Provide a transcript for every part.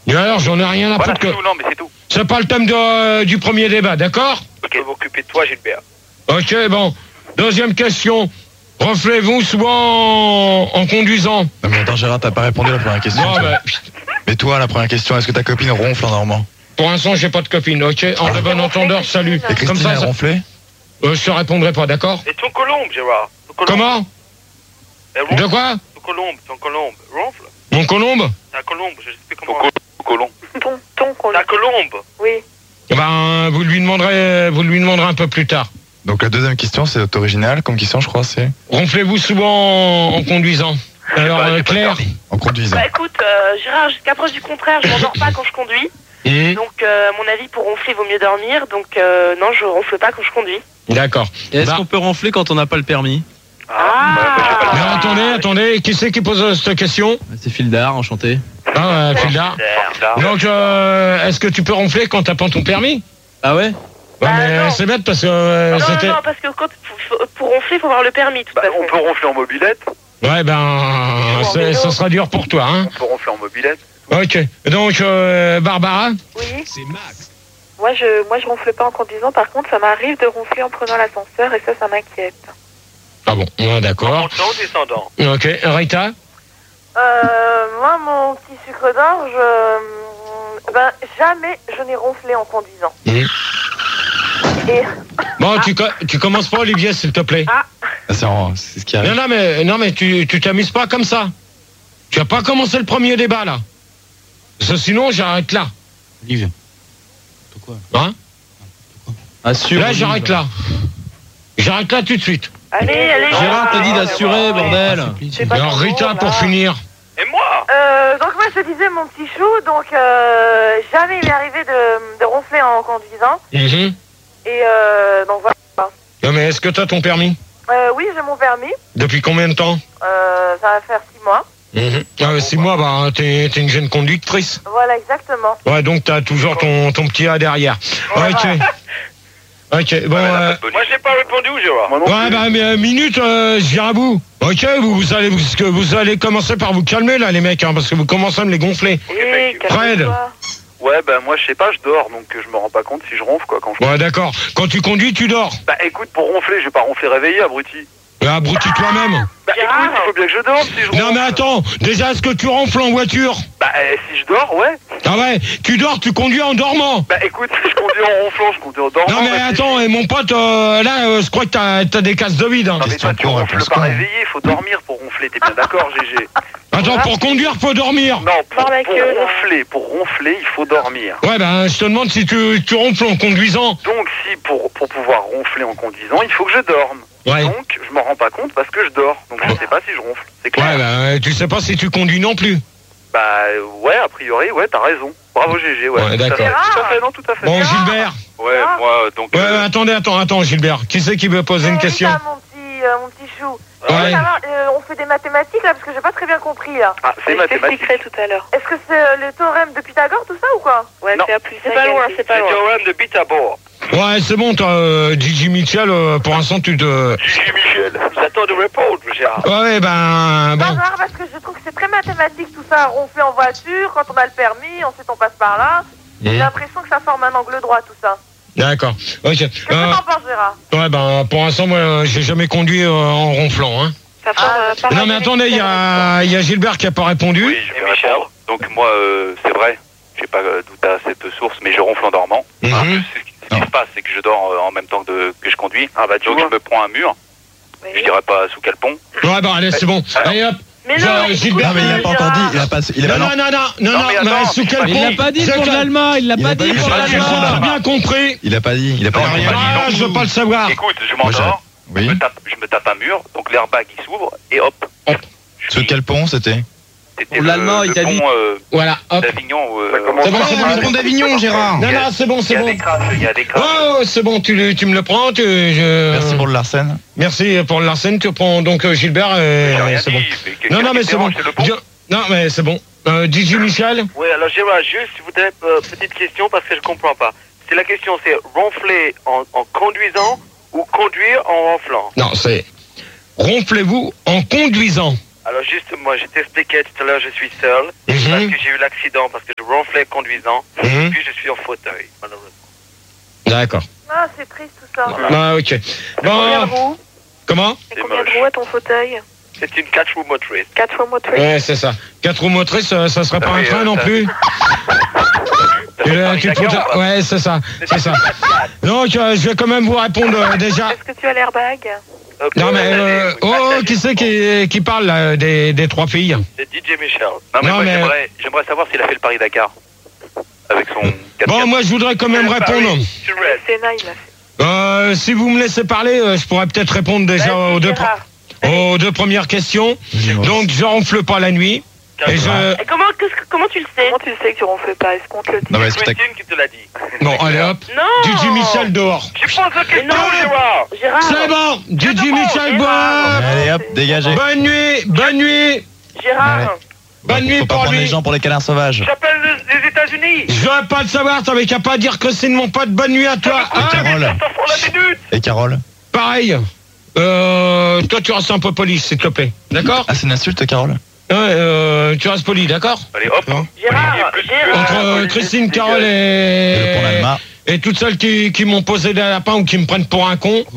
Et alors, j'en ai rien à foutre que... Non, mais c'est tout. C'est pas le thème du premier débat, d'accord? Ok, je vais m'occuper de toi, Gilbert. Ok, bon. Deuxième question. Ronflez-vous souvent en conduisant? Non mais attends Gérard, t'as pas répondu à la première question. Non, mais... Mais toi, la première question, est-ce que ta copine ronfle en dormant? Pour l'instant, j'ai pas de copine, ok? En de bon entendeur, salut. Et Christine a ronflé? Je te répondrai pas, d'accord? Et ton colombe, Gérard. Comment? De quoi? Ton colombe. Ronfle? Mon colombe? Ta colombe, je sais plus comment... Ton colombe. Ton colombe. Ta colombe. Oui. Ben, vous lui demanderez un peu plus tard. Donc la deuxième question, c'est original comme question, je crois, c'est... Ronflez-vous souvent en conduisant? Alors, Claire? En conduisant. Bah écoute, Gérard, jusqu'à preuve du contraire, je m'endors pas quand je conduis. Donc, à mon avis, pour ronfler, il vaut mieux dormir. Donc, non, je ronfle pas quand je conduis. D'accord. Et est-ce qu'on peut ronfler quand on n'a pas le permis? Mais attendez, qui c'est qui pose cette question? C'est Fildar, enchanté. Ah, Fildar. Donc, est-ce que tu peux ronfler quand t'as pas ton permis? Ah ouais? Ouais, mais c'est bête parce que c'était... Non, parce que pour ronfler, il faut avoir le permis, tout à fait. On peut ronfler en mobilette. Ouais, ben, ça sera dur pour toi, hein. On peut ronfler en mobilette. Ok. Donc, Barbara? Oui. C'est Max. Moi, je ronfle pas en conduisant. Par contre, ça m'arrive de ronfler en prenant l'ascenseur et ça m'inquiète. Ah bon, d'accord. Montant ou descendant? Ok. Rita? Moi, mon petit sucre d'orge, jamais je n'ai ronflé en conduisant. Et... Bon, tu commences pas, Olivier, s'il te plaît. C'est ce qui arrive. Non, mais tu t'amuses pas comme ça. Tu vas pas commencer le premier débat, là. Parce que sinon, j'arrête là. Olivier. Pourquoi? Hein? Assure. Là, j'arrête là. J'arrête là tout de suite. Allez. Gérard t'a dit d'assurer, bordel. Alors, Rita, pour finir. Et moi? Donc moi, je te disais, mon petit chou, donc jamais il m'est arrivé de ronfler en conduisant. Et donc voilà. Non, mais est-ce que t'as ton permis? Oui, j'ai mon permis. Depuis combien de temps? Ça va faire 6 mois. 6 mois, bah, t'es une jeune conductrice. Voilà, exactement. Ouais, donc t'as toujours ton petit A derrière. Ouais, ok. voilà. Ok, bon... Moi, j'ai pas répondu, Gérard. Moi non Ouais, bah, mais minute, je viens à bout. Ok, vous allez commencer par vous calmer, là, les mecs, hein, parce que vous commencez à me les gonfler. Oui, Fred? Ouais, bah moi je sais pas, je dors, donc je me rends pas compte si je ronfle quoi quand je... Ouais, d'accord. Quand tu conduis, tu dors. Bah écoute, pour ronfler, je vais pas ronfler réveillé, abruti. Abrutis toi-même. Bah écoute, il faut bien que je dorme si je ronfle. Non mais attends, déjà est-ce que tu ronfles en voiture? Bah si je dors, ouais. Ah ouais, tu dors, tu conduis en dormant. Bah écoute, si je conduis en ronflant, je conduis en dormant. Non mais attends, et mon pote, là, je crois que t'as des cases de vide. Hein. Non mais toi tu ronfles pas réveillé, il faut dormir pour ronfler, t'es bien d'accord, GG? Attends, pour conduire, faut dormir. Non, pour ronfler, il faut dormir. Ouais, ben, je te demande si tu ronfles en conduisant. Donc, si pour pouvoir ronfler en conduisant, il faut que je dorme. Ouais. Donc, je m'en rends pas compte parce que je dors. Donc, je sais pas si je ronfle. C'est clair. Ouais, ben, tu sais pas si tu conduis non plus. Bah, ouais, a priori, ouais, t'as raison. Bravo, GG, ouais. Ouais, d'accord. Tout à fait, non, tout à fait. Bon, Gilbert. Ouais, moi, donc... Ouais, attends, Gilbert. Qui c'est qui veut poser une question? Mon petit chou. Ouais. On fait des mathématiques là parce que j'ai pas très bien compris là. Ah, c'est mathématique. Je t'expliquerai tout à l'heure. Est-ce que c'est le théorème de Pythagore tout ça ou quoi? Ouais, non. c'est pas loin, c'est pas loin. C'est le théorème de Pythagore. Ouais, c'est bon, toi, Gigi Michel, pour l'instant, tu te... Gigi Michel, j'attends de répondre, Gérard. Ouais, ben... Pas Bon. grave parce que je trouve que c'est très mathématique tout ça. Ronfler en voiture, quand on a le permis, ensuite on passe par là. J'ai l'impression que ça forme un angle droit tout ça. D'accord. Ok. Qu'est-ce que t'en penses, Gérard? Ouais, ben, pour l'instant, moi, j'ai jamais conduit en ronflant, hein. Non, mais attendez, il y a Gilbert qui a pas répondu. Oui, je vais répondre. Donc, moi, c'est vrai, je sais pas d'où t'as cette source, mais je ronfle en dormant. Ce qui se passe, c'est que je dors en même temps que je conduis. Ah, bah, donc, je me prends un mur. Je dirais pas sous quel pont. Ouais, bah, allez, c'est bon. Allez, hop. Mais non, Gilbert, mais il l'a pas encore dit, non, mais sous quel pont? Il l'a pas dit pour l'allemand, il l'a pas dit pour J'ai l'allemand. bien compris. Il a pas dit, Ah, je veux pas le savoir. Écoute, je m'endors, Oui. je me tape un mur, donc l'airbag il s'ouvre, et hop. Sur quel pont c'était? C'était l'allemand, il le t'a dit. pont Voilà, hop. d'Avignon. C'est bon, c'est bon. Le pont d'Avignon, Gérard. Non, c'est bon, Il c'est y a bon. des crasses, il y a des crasses. Oh, c'est bon, tu me le prends. Merci pour le Larsen. Merci pour le Larsen. Tu prends donc Gilbert. J'ai rien C'est dit, bon. Non, mais c'est bon. C'est le pont. Non, mais c'est bon. Gigi Michel. Oui, alors Gérard, juste, je voudrais petite question parce que je comprends pas. C'est la question, c'est ronfler en conduisant ou conduire en ronflant? Non, c'est ronflez-vous en conduisant. Alors juste, moi, je t'expliquais tout à l'heure, je suis seul. Parce que j'ai eu l'accident, parce que je ronflais conduisant. Et puis, je suis en fauteuil, malheureusement. D'accord. Ah, c'est triste tout ça. Ah, ok. Combien de roues? Comment? Et combien de roues à ton fauteuil? C'est une 4 roues motrices. 4 roues motrices. Ouais, c'est ça. 4 roues motrices, ça serait pas un train non plus? Ouais, c'est ça. C'est ça. Donc, je vais quand même vous répondre déjà. Est-ce que tu as l'airbag? Non, mais. Qui c'est qui parle là, des 3 filles? C'est DJ Michel. Non, mais j'aimerais savoir s'il a fait le Paris-Dakar. Avec son 4x4. Bon, moi, je voudrais quand même répondre. C'est Naïm, là. Si vous me laissez parler, je pourrais peut-être répondre déjà aux deux premières questions. Donc, je ronfle pas la nuit. Et comment tu le sais? Comment tu le sais que tu ronfles pas? Est-ce qu'on te le dit? Non, mais C'est Christine qui te l'a dit. Bon, allez hop. Non! DJ Michel dehors. Je pose la question, Gérard. Gérard! C'est bon! DJ Michel dehors. Allez hop, dégagez. Bonne nuit! Bonne nuit! Gérard! Bonne nuit Faut pas pour prendre les lui! gens pour les câlins sauvages. J'appelle les États-Unis. Je veux pas le savoir, t'avais qu'à pas dire que c'est de mon pote. Bonne nuit à toi! Et Carole. Et Carole. Pareil. Toi, tu restes un peu poli, s'il te plaît. D'accord? Ah, c'est une insulte, Carole? Ouais, tu restes poli, d'accord? Allez, hop. Gérard! Entre Christine, Carole Et le pont d'Alma. et toutes celles qui m'ont posé des lapins ou qui me prennent pour un con,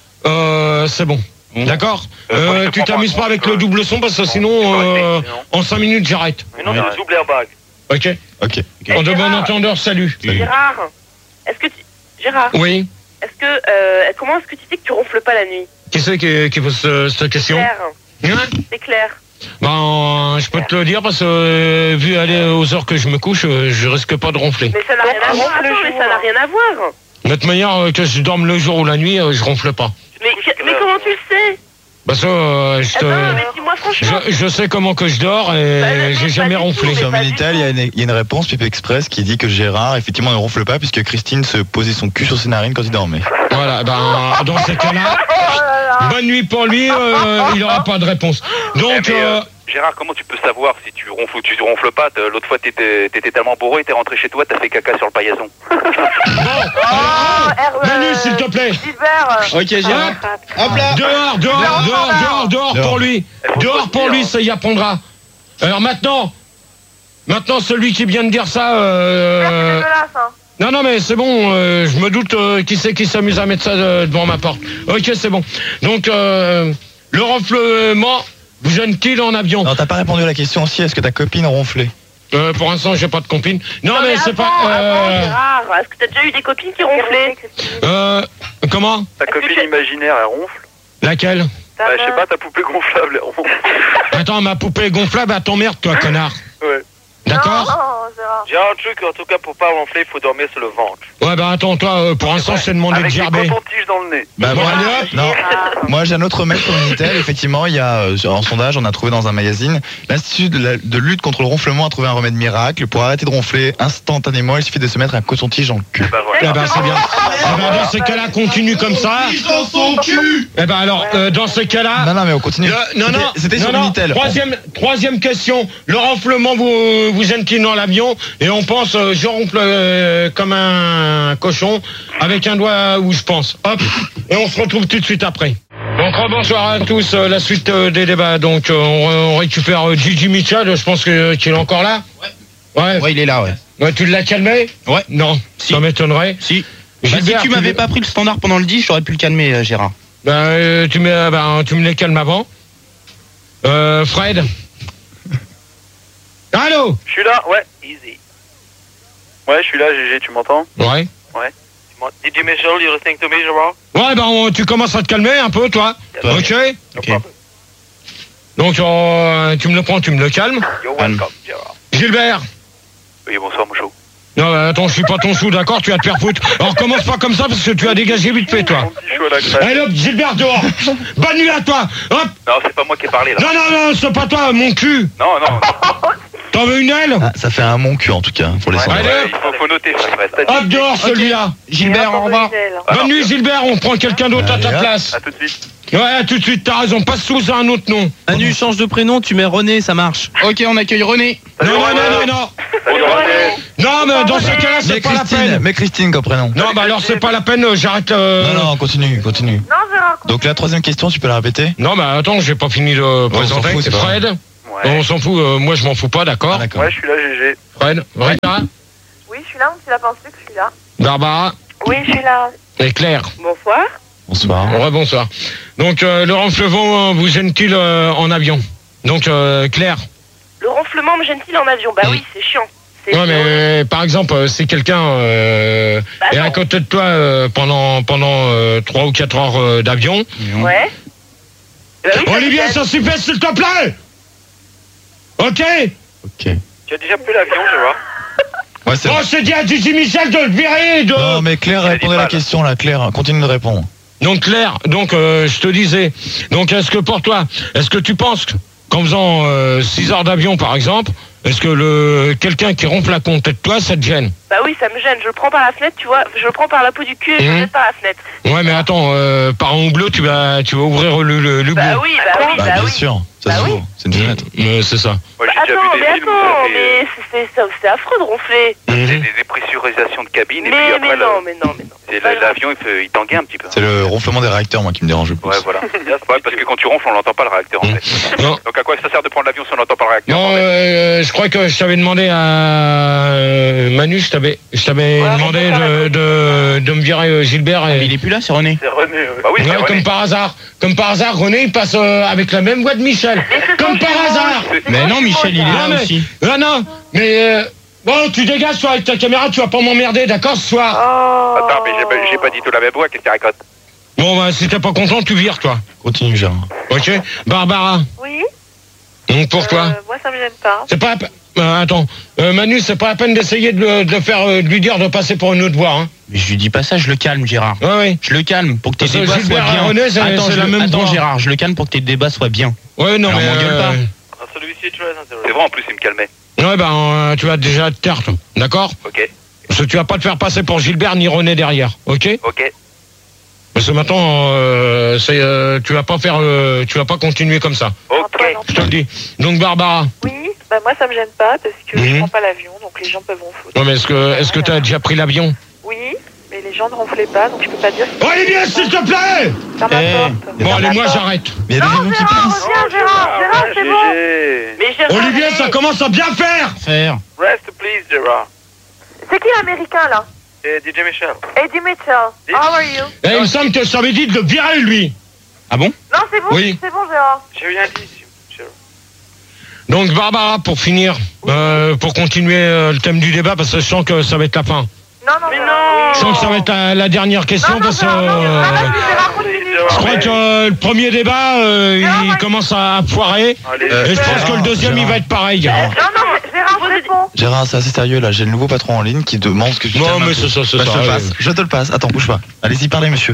c'est bon. D'accord? Tu t'amuses pas avec le double son parce que sinon, en 5 minutes, j'arrête. Mais non, c'est le double airbag. Ok? Ok. En de bon entendeur, salut. Gérard! Gérard! Oui? Comment est-ce que tu sais que tu ronfles pas la nuit? Qui c'est qui pose cette question? Claire. Hein? C'est clair. Ben, je peux te le dire parce que vu aller aux heures que je me couche, je risque pas de ronfler. Mais ça n'a rien à voir. Mais ça n'a rien à voir. De toute manière, que je dorme le jour ou la nuit, je ronfle pas. Mais comment tu le sais? Parce que mais dis-moi franchement. je sais comment que je dors et j'ai jamais ronflé. Sur Minitel, il y a une réponse Pipe Express qui dit que Gérard, effectivement, ne ronfle pas puisque Christine se posait son cul sur ses narines quand il dormait. Voilà, ben, dans ces cas-là, bonne nuit pour lui, il n'aura pas de réponse. Donc, Gérard, comment tu peux savoir si tu ronfles ou tu ronfles pas? L'autre fois, t'étais tellement bourré, t'es rentré chez toi, t'as fait caca sur le paillasson. Manu, s'il te plaît. Super. Ok, Gérard. Hop là. Dehors pour lui. Dehors pour lui, ça y apprendra. Alors maintenant, celui qui vient de dire ça... Non, mais c'est bon, je me doute qui c'est qui s'amuse à mettre ça devant ma porte. Ok, c'est bon. Donc, le ronflement vous gêne-t-il en avion? Non, t'as pas répondu à la question aussi, est-ce que ta copine ronflait? Pour l'instant, j'ai pas de copine. Non, mais c'est pas... Gérard, est-ce que t'as déjà eu des copines qui ronflaient? Comment? Ta copine imaginaire, elle ronfle? Laquelle? Je sais pas, ta poupée gonflable, elle ronfle. Attends, ma poupée gonflable, elle t'emmerde, toi, connard. Ouais. D'accord? J'ai un truc, en tout cas, pour pas ronfler, il faut dormir sur le ventre. Ouais, bah attends, toi, pour l'instant, je t'ai demandé de Avec des gerber. cotons-tiges dans le nez. Bah Bon, moi, allez, hop. non. Moi j'ai un autre mail sur Minitel, effectivement il y a en sondage, on a trouvé dans un magazine, l'Institut de lutte contre le ronflement a trouvé un remède miracle pour arrêter de ronfler instantanément, il suffit de se mettre un coton-tige dans le cul. Bah Eh voilà. ben, c'est bien. Eh ben, dans ces cas-là, continue comme ça. Eh ben, alors, dans ces cas-là... Non mais on continue. C'était sur Minitel. Troisième question. Le ronflement vous gêne-t-il dans l'avion? Et on pense, je ronfle comme un cochon avec un doigt où je pense. Hop. Et on se retrouve tout de suite après. Donc bonsoir à tous, la suite des débats. Donc on récupère Gigi Mitchell, je pense qu'il est encore là. Ouais. Ouais, il est là, ouais. Ouais, tu l'as calmé? Ouais. Non, Si. ça m'étonnerait. Si. Bah, si Gilbert, tu m'avais pas pris le standard pendant le 10, j'aurais pu le calmer, Gérard. tu me les calmes avant. Fred. Allô? Je suis là, ouais. Easy. Ouais, je suis là, GG, tu m'entends? Ouais. DJ Michel, you listening to me, Gérard? Ouais, ben tu commences à te calmer un peu, toi. Ok. Ok. Donc tu me le prends, tu me le calmes. You're welcome, Gérard. Gilbert. Oui, bonsoir, mon chou. Non, attends, je suis pas ton chou, d'accord? Tu vas te faire foutre. Alors commence pas comme ça parce que tu as dégagé vite fait, toi. Mon petit chou à la crème. Allez hop, Gilbert dehors. Bonne nuit à toi. Hop. Non, c'est pas moi qui ai parlé, là. Non, c'est pas toi, mon cul. Non. T'en veux une aile? Ah, ça fait un mon cul en tout cas pour les Ouais, sondages. Allez, il faut noter, Fred. Hop dehors celui-là. Gilbert, au revoir. Bonne nuit Gilbert, on prend quelqu'un d'autre à ta Allez, hop. place. À tout de suite. Ouais, tout de suite, t'as raison. Passe sous un autre nom. Manu, change de prénom, tu mets René, ça marche. Ok, on accueille René. Non. Non, mais dans ce cas-là, c'est pas la peine. Mais Christine comme prénom. Non, bah alors c'est pas la peine, j'arrête. Non, continue. Non, Gérard, continue. Donc la troisième question, tu peux la répéter? Non, mais attends, j'ai pas fini de présenter. s'en fout, c'est pas Fred. Ouais. On s'en fout, moi je m'en fous pas, d'accord? D'accord. Ouais, je suis là, GG. Fred, Rita, Oui, je suis là, mon petit lapin sucre, je suis là. Barbara Oui, je suis là. et Claire. Bonsoir. Bonsoir. Bonsoir. Donc le ronflement vous gêne-t-il en avion? Donc Claire. Le ronflement me gêne-t-il en avion? Bah oui, c'est chiant. Ouais, mais par exemple, si quelqu'un est à côté de toi pendant 3 ou 4 heures d'avion. Ouais. Bah oui, Olivier, ça suffit, s'il te plaît. Ok. Ok. Tu as déjà pris l'avion, je vois. Ouais, c'est Bon, je t'ai dit à Gigi Michel de le virer. Non, mais Claire répondait à la question là. Claire, continue de répondre. Donc Claire, je te disais, donc est-ce que pour toi, est-ce que tu penses qu'en faisant 6 heures d'avion par exemple, est-ce que quelqu'un qui ronfle à côté de toi, ça te gêne? Bah oui, ça me gêne. Je le prends par la fenêtre, tu vois. Je le prends par la peau du cul et je le mets par la fenêtre. Ouais, mais attends, par un hublot, tu vas ouvrir le Bah hublot. oui, Bien sûr, ça se voit. C'est une fenêtre. C'est ça. Moi, j'ai déjà vu des films où ça fait, mais c'est affreux de ronfler. c'est des dépressurisations de cabine et puis Mais après non. l'avion il tanguait un petit peu. C'est le ronflement des réacteurs, moi, qui me dérange le plus. Ouais, voilà. Ouais, parce que quand tu ronfles, on l'entend pas le réacteur en fait. Non. Donc à quoi ça sert de prendre l'avion si on n'entend pas le réacteur? Non, je crois que je t'avais demandé à Manu, je t'avais demandé de me virer Gilbert. Mais il est plus là, c'est René. C'est René. Bah oui, c'est René. Comme par hasard, René il passe avec la même voix de Michel. Comme par hasard. Mais non, Michel, il est là aussi. Non, mais bon, tu dégages toi avec ta caméra, tu vas pas m'emmerder, d'accord, ce soir. Attends, mais j'ai pas dit tout la même voix, qu'est-ce qu'il raconte? Bon, bah si t'es pas content, tu vires toi. Continue, Gérard. Ok, Barbara. Oui. Donc pour toi. Moi, ça me gêne pas. C'est pas. Attends, Manu, c'est pas la peine d'essayer de lui dire de passer pour une autre voix, hein. Mais je lui dis pas ça, je le calme, Gérard. Ouais. Je le calme pour que tes Parce que débats soient Gilbert bien. René, c'est la même Attends, voix. Gérard, je le calme pour que tes débats soient bien. Ouais, non, Alors, mais. m'engueule pas. Celui-ci est très intéressant. C'est vrai, en plus, il me calmait. Ouais, ben, tu vas déjà te taire, toi. D'accord? Ok. Parce que tu vas pas te faire passer pour Gilbert ni René derrière, ok? Ok. Parce que maintenant, tu vas pas continuer comme ça. Ok. Je te le dis. Donc Barbara. Oui, bah moi, ça me gêne pas parce que je prends pas l'avion, donc les gens peuvent ronfler. Non, mais est-ce que tu as déjà pris l'avion? Oui, mais les gens ne ronflaient pas, donc je peux pas dire. Olivier, s'il te plaît! Ferme la porte. Bon, allez, moi j'arrête. Mais il y a des avions qui passent. Reviens, Gérard, c'est bon. Mais Gérard, Olivier, ça commence à bien faire! Rest, please, Gérard. C'est qui l'américain là? Et DJ Michel. Eddie Mitchell. How are you? Et il me semble que je t'avais dit de le virer, lui. Ah bon? Non, c'est bon, Oui. c'est bon, Gérard. J'ai rien dit, Gérard. Donc Barbara, pour finir, pour continuer le thème du débat, parce que je sens que ça va être la fin. Non, mais non. Je sens que ça va être la dernière question, parce que je crois que le premier débat, il commence à foirer. Et je pense que le deuxième, il va être pareil. Non, Gérard, réponds. Gérard, c'est assez sérieux là. J'ai le nouveau patron en ligne qui demande ce que tu Non, calmes un mais peu. c'est ça. Bah, je te le passe. Je te le passe. Attends, bouge pas. Allez-y, parlez, monsieur.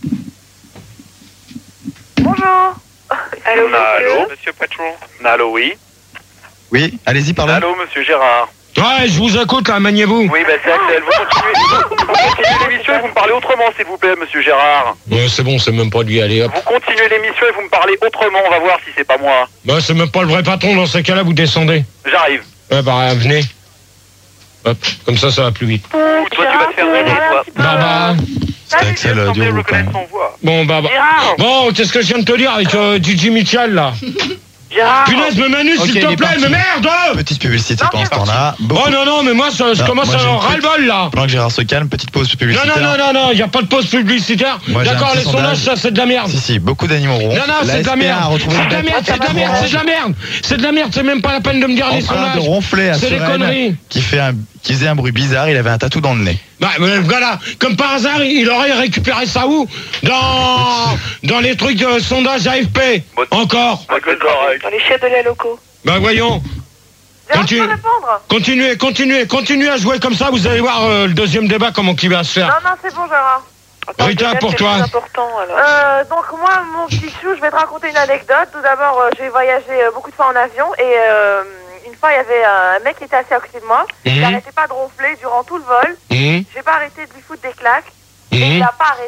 Bonjour. Allô, monsieur. Monsieur Patron. Allô, oui. Oui, allez-y, parlez. Allô, monsieur Gérard. Ouais, je vous écoute, là, maniez-vous. Oui, bah c'est Axel. Vous continuez l'émission et vous me parlez autrement, s'il vous plaît, monsieur Gérard. Ouais, c'est bon, c'est même pas lui, allez, hop. Vous continuez l'émission et vous me parlez autrement, on va voir si c'est pas moi. Bah, c'est même pas le vrai patron, dans ces cas-là, vous descendez. J'arrive. Ouais, bah, venez. Hop, comme ça va plus vite. Toi, tu vas te faire aider, toi. Barbara. C'était Axel Je semblais Duro, quand reconnaître même. son voix. Bon, Barbara. Gérard. Bon, qu'est-ce que je viens de te dire avec Gigi Mitchell, là? Gérard. Punaise, mais Manu, s'il Ok, te il est plaît, parti. mais merde! Petite publicité pendant ce temps-là. Oh non, mais moi, je commence moi, à j'ai avoir une petite- ras-le-bol, là. Pendant que Gérard se calme, petite pause publicitaire. Non, y a pas de pause publicitaire. Moi, j'ai un D'accord, petit les sondages, sondage. ça, c'est de la merde. Si, beaucoup d'animaux ronds. Non, c'est de la merde. C'est de la merde, c'est de la merde, c'est même pas la peine de me dire En les train de sondages. ronfler à C'est des Suresnes, conneries. qui faisait un bruit bizarre, il avait un tatou dans le nez. Bah, voilà, comme par hasard, il aurait récupéré ça où? Dans les trucs de sondage AFP. Encore. Dans les chefs de lait locaux. Bah, voyons. Gérard, tu peux répondre? Continuez à jouer comme ça, vous allez voir le deuxième débat, comment il va se faire. Non, c'est bon, Gérard. Rita, pour toi. Important, donc moi, mon petit chou, je vais te raconter une anecdote. Tout d'abord, j'ai voyagé beaucoup de fois en avion et une fois, il y avait un mec qui était assis à côté de moi. Il n'arrêtait pas de ronfler durant tout le vol. J'ai pas arrêté de lui foutre des claques et il n'a pas arrêté.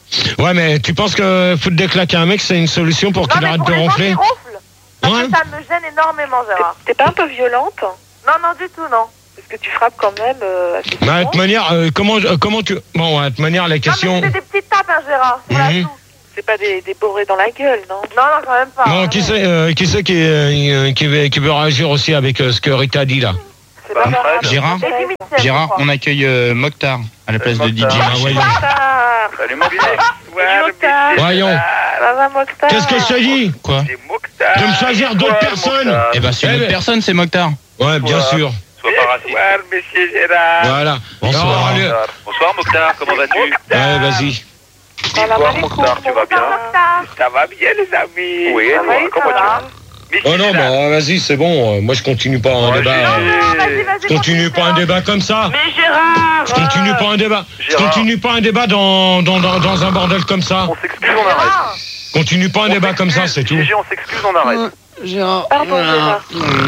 Ouais, mais tu penses que foutre des claques à un mec, c'est une solution pour qu'il arrête de ronfler? Parce que ça me gêne énormément, Gérard. T'es pas un peu violente? Non, non, du tout, non. Parce que tu frappes quand même assez Bah, de souvent. toute manière, comment tu... Bon, de toute manière, la question... Non, mais c'est des petites tapes, hein, Gérard. Voilà tout. C'est pas des bourrés dans la gueule, non? Non, non, quand même pas. Bon, qui c'est qui veut réagir aussi avec ce que Rita a dit, là? C'est pas grave. Gérard, Gérard, on accueille Mokhtar à la place de DJ. Ah, voyons. Mokhtar. Salut Mokhtar. Mokhtar. Voyons. Maman Mokhtar. Qu'est-ce que je te dis? Quoi? C'est Mokhtar. De me choisir d'autres personnes. Eh ben, c'est une autre personne, c'est Mokhtar. Ouais, bien sûr. Sois pas raciste. Bonsoir, monsieur Gérard. Voilà. Bonsoir. Alors, allez. Bonsoir Mokhtar, comment vas-tu? Ouais, vas-y. Bonsoir Mokhtar, tu vas bien? Ça va bien les amis. Oui, et toi, comment tu vas? Oh non, bah vas-y, c'est bon. Moi, je continue pas un débat. Je continue pas un débat comme ça. Mais Gérard. Je continue pas un débat. Je Gérard. continue pas un débat dans un bordel comme ça. On s'excuse, on arrête. Continue pas un débat comme ça, c'est tout. GG, on s'excuse, on arrête. Pardon, Gérard.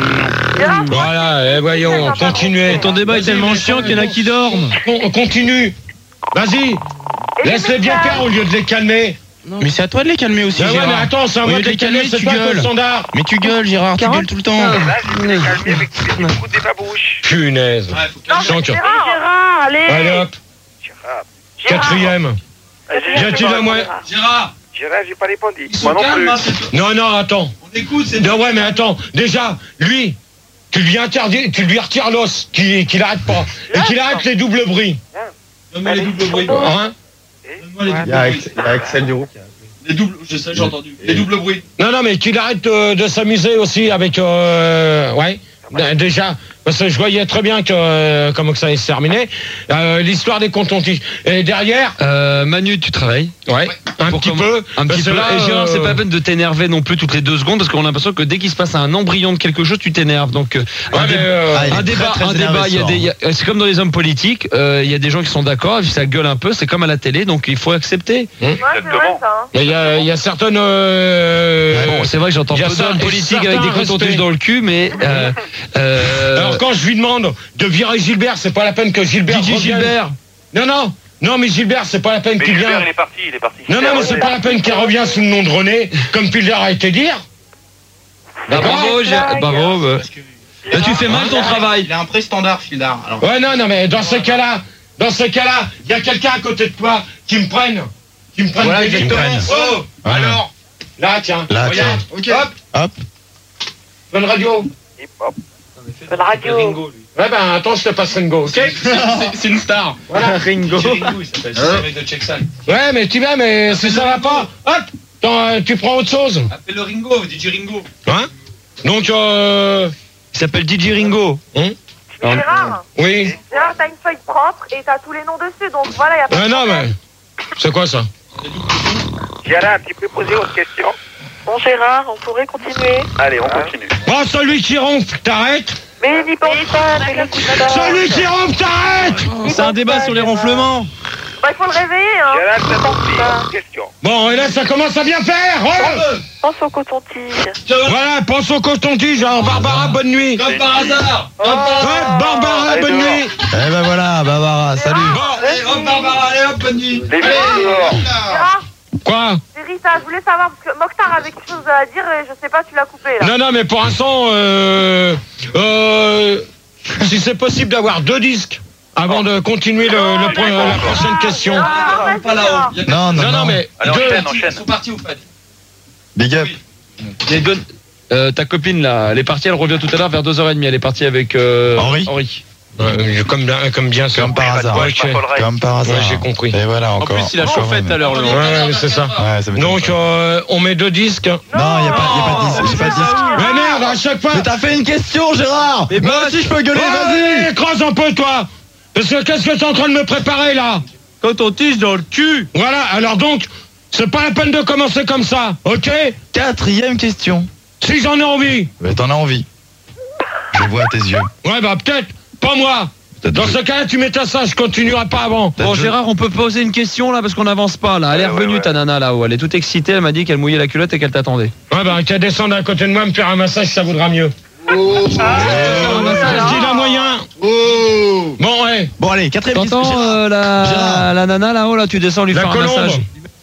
Voilà, et voyons, continuez. Ton débat est tellement chiant qu'il y en a qui dorment. On continue. Vas-y. Laisse-les bien faire au lieu de les calmer. Mais c'est à toi de les calmer aussi, Bah ouais, mais Gérard. attends, c'est à Au moi lieu de les calmer, c'est tu pas le gueules. standard. Mais tu gueules, Gérard, tu gueules tout le temps. Là, je vais calmer avec tous les coups des babouches. Punaise. Donc, Gérard, allez. allez hop, Gérard. quatrième. Y a-t-il un moyen? Gérard, j'ai pas répondu. Moi non plus. Non, non, attends. On écoute, c'est... Non, ouais, mais attends. Déjà, lui, tu lui interdis, tu lui retires l'os, qu'il arrête pas. Et qu'il arrête les doubles bruits. Donne-moi les doubles bruits. Hein? Donne-moi les doubles bruits. Il y a Axel Duroux. Les doubles, j'ai entendu. Les doubles bruits. Non, non, mais qu'il arrête de s'amuser aussi avec... ouais, déjà, parce que je voyais très bien que comment que ça allait se terminer. L'histoire des contentieux. Et derrière... Manu, tu travailles? Ouais, un petit peu. Un petit peu. Et Gérard, c'est pas la peine de t'énerver non plus toutes les 2 secondes parce qu'on a l'impression que dès qu'il se passe un embryon de quelque chose, tu t'énerves. Donc un débat, c'est comme dans les hommes politiques. Il y a des gens qui sont d'accord, et puis ça gueule un peu. C'est comme à la télé, donc il faut accepter. Ouais, c'est vrai, ça. Il y a certaines... Bon, c'est vrai que j'entends il y a peu d'hommes ça- politiques avec certains des cotons-tiges respects. dans le cul, mais Alors quand je lui demande de virer Gilbert, c'est pas la peine que Gilbert DJ revienne. Gilbert. Non, mais Gilbert, c'est pas la peine Mais qu'il Gilbert, vienne. il est parti, Non, mais c'est pas la peine qu'il revienne sous le nom de René, comme Pilder a été dire. Bravo, bravo. Là, tu fais mal ton travail. Il a un prix standard, Fildar. Alors, Ouais, non, mais dans ce cas-là, il y a quelqu'un à côté de toi qui me prenne. Voilà, des exactement. vecteurs. Oh, Voilà. alors, là, tiens, Là, regarde, Ok. hop, bonne radio. La radio. Ouais, ben, attends, je te passe Ringo, ok? c'est une star. Voilà. Ringo. Ringo, il s'appelle. C'est le mec de Checksal. Ouais, mais tu vas, mais si ça va pas, hop, tu prends autre chose. Appelle le Ringo, DJ Ringo. Hein? Donc, Il s'appelle DJ Ringo. Gérard, oui. Gérard, t'as une feuille propre et t'as tous les noms dessus, donc voilà, y a pas de Non, problème. mais, c'est quoi ça? Gérard, tu peux poser autre question? Bon, Gérard, on pourrait continuer. Allez, on continue. Oh, celui qui ronfle, t'arrêtes? Mais n'y pense pas, ne l'écoute pas. Celui qui ronfle, t'arrêtes? C'est un débat sur les ronflements. Bah, il faut le réveiller, hein. Gérard, c'est parti. Autre question. Bon, et là, ça commence à bien faire. Oh, Pense au coton-tige. voilà, pense au coton-tige. Alors, Barbara, bonne nuit. Comme par hasard. Ouais, Barbara, Allez, bonne dehors. nuit. Eh ben voilà, Barbara, salut. Allez, hop, Barbara, allez, hop, bonne nuit. Les vieux dehors. Gérard, Quoi? c'est Rita, je voulais savoir, parce que Mokhtar avait quelque chose à dire et je sais pas, tu l'as coupé, là. Non, mais pour l'instant, si c'est possible d'avoir 2 disques avant de continuer la prochaine question. Ah, vas-y, Pas là-haut. Gérard. Il y a Non, non, Non, non. mais Alors, deux. enchaîne. Ils sont partis au fait. Big up. Ta copine là, elle est partie, elle revient tout à l'heure vers 2h30. Elle est partie avec Henri. Comme bien sûr. Comme par hasard. Ouais, ok. Comme par hasard. Ouais, j'ai compris. Et voilà En encore. plus, il a chauffé tout à l'heure. Ouais, ouais, c'est ça. Ouais, ça m'étonne Donc, pas. on met 2 disques. Non, y a pas de disque. J'ai pas de disque. Mais merde, à chaque fois. Mais t'as fait une question, Gérard. Mais Moi aussi, je peux gueuler, vas-y. Vas-y, creuse un peu, toi. Parce que qu'est-ce que t'es en train de me préparer, là? Coton-tige dans le cul. Voilà, alors donc, c'est pas la peine de commencer comme ça, ok? 4e question. Si j'en ai envie. Mais t'en as envie. Je vois à tes yeux. Ouais, bah peut-être, pas moi. Dans ce cas-là, tu mets ta ça, je continuerai pas avant. Bon, Gérard, on peut poser une question là parce qu'on n'avance pas là. Elle est revenue, ta nana là-haut. Elle est toute excitée. Elle m'a dit qu'elle mouillait la culotte et qu'elle t'attendait. Ouais, bah qu'à descendre à côté de moi, me faire un massage, ça vaudra mieux. Est-ce qu'il a moyen? Bon, ouais. Bon, allez, 4e question. T'entends Gérard. la nana là-haut là, tu descends lui La faire un colombe. massage.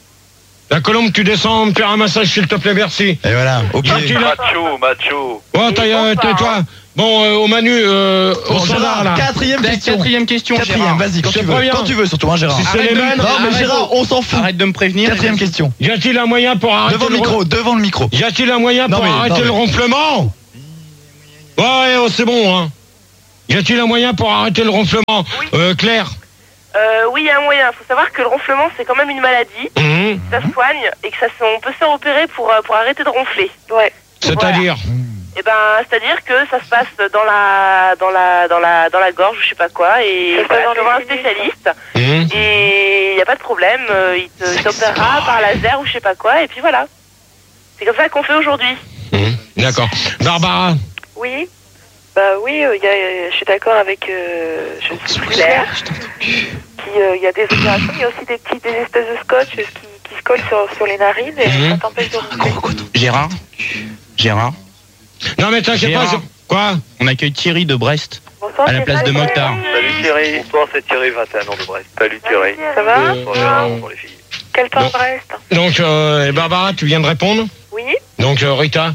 La Colombe, tu descends me faire un massage, s'il te plaît, merci. Et voilà, ok. Macho. Oh, tais-toi. Bon, au Manu, au standard, là. Quatrième question. Gérard. Vas-y, quand tu veux, surtout, hein, Gérard. Si c'est les mêmes. Non, mais Gérard, on s'en fout. Arrête de me prévenir. Quatrième question. Y a-t-il un moyen pour arrêter Devant le micro. Y a-t-il un moyen pour arrêter le ronflement? Ouais, c'est bon, hein. Y a-t-il un moyen pour arrêter le ronflement? Claire? Oui, il y a un moyen. Il faut savoir que le ronflement, c'est quand même une maladie. Ça se soigne et que on peut se faire opérer pour arrêter de ronfler. Ouais. C'est-à-dire? Eh ben, c'est-à-dire que ça se passe dans la gorge, je sais pas quoi, et tu vas voir un spécialiste. Et il n'y a pas de problème. Il t'opérera par laser ou je sais pas quoi, et puis voilà. C'est comme ça qu'on fait aujourd'hui. D'accord. Barbara? Oui. Bah oui, je suis d'accord avec Claire. Il y a des opérations, il y a aussi des espèces de scotch qui se collent sur les narines et ça t'empêche de ronfler. Gérard. Non mais t'inquiète pas. Quoi? On accueille Thierry de Brest. Bonsoir, à la place de Mokhtar. Salut Thierry. Bonsoir, c'est Thierry, 21 ans de Brest. Salut Thierry. Ça va? Pour les filles. Quel temps Brest? Donc, Barbara, tu viens de répondre? Oui. Donc, Rita?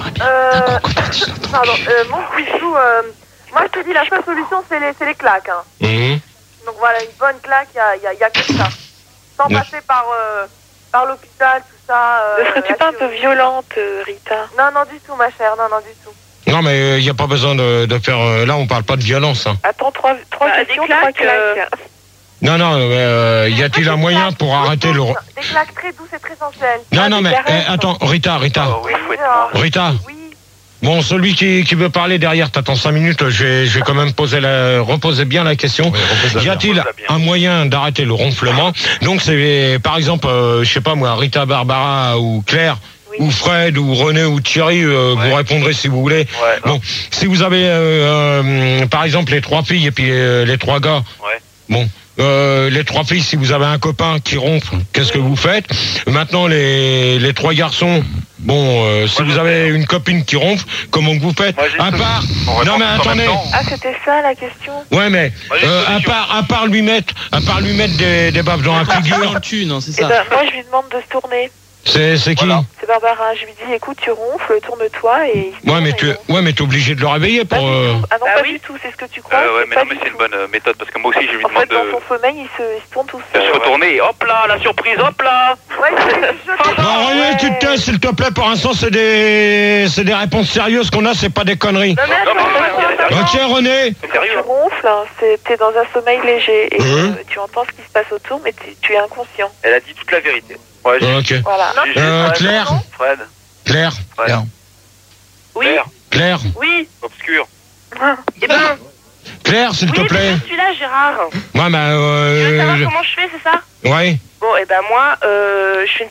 Pardon, mon couchou, moi je te dis la seule solution c'est les claques. Hein. Donc voilà, une bonne claque, il y a que ça. Sans passer par l'hôpital, tout ça. Ne serais-tu pas un peu violente, Rita? Non, du tout, ma chère, non, du tout. Non, mais il n'y a pas besoin de faire... là, on parle pas de violence. Hein. Attends, trois questions, trois claques. Non, y a-t-il un moyen pour arrêter le... Des claques très douces et très sensuelles. Non, mais attends, Rita. Rita. Oui. Bon, celui qui veut parler derrière, t'attends 5 minutes, je vais quand même reposer bien la question. Oui, y a-t-il un moyen d'arrêter le ronflement? Donc c'est, par exemple, je sais pas moi, Rita, Barbara ou Claire, ou Fred, ou René, ou Thierry, vous répondrez si vous voulez. Bon, si vous avez, par exemple, les 3 filles et puis les 3 gars, bon... les 3 filles, si vous avez un copain qui ronfle, qu'est-ce que vous faites? Maintenant, les 3 garçons, bon, si vous avez une copine qui ronfle, comment vous faites? À part... Non mais attendez. Ah, c'était ça la question? Ouais, mais à part lui mettre des baffes dans la figure. Dans le cul, non, c'est ça. Eh ben, moi, je lui demande de se tourner. C'est qui? C'est Barbara. Je lui dis, écoute, tu ronfles, tourne-toi et... Ouais, mais t'es obligé de le réveiller pour... Ah non, pas du tout, c'est ce que tu crois. mais c'est une bonne méthode, parce que moi aussi, je lui demande dans son sommeil, il se tourne tout seul. de se retourner et hop là, la surprise, hop là. Non, René, tu te tais, s'il te plaît, pour l'instant, c'est des réponses sérieuses qu'on a, c'est pas des conneries. Ok, René? Tu ronfles, t'es dans un sommeil léger et tu entends ce qui se passe autour, mais tu es inconscient. Elle a dit toute la vérité. Ok. Voilà. Claire? Fred. Claire? Oui. Claire? Oui. Obscur. Eh ben... Claire, s'il te plaît. Je suis là, Gérard. Ouais, bah... Tu veux savoir comment je fais, c'est ça? Ouais. Bon, et ben moi, je fais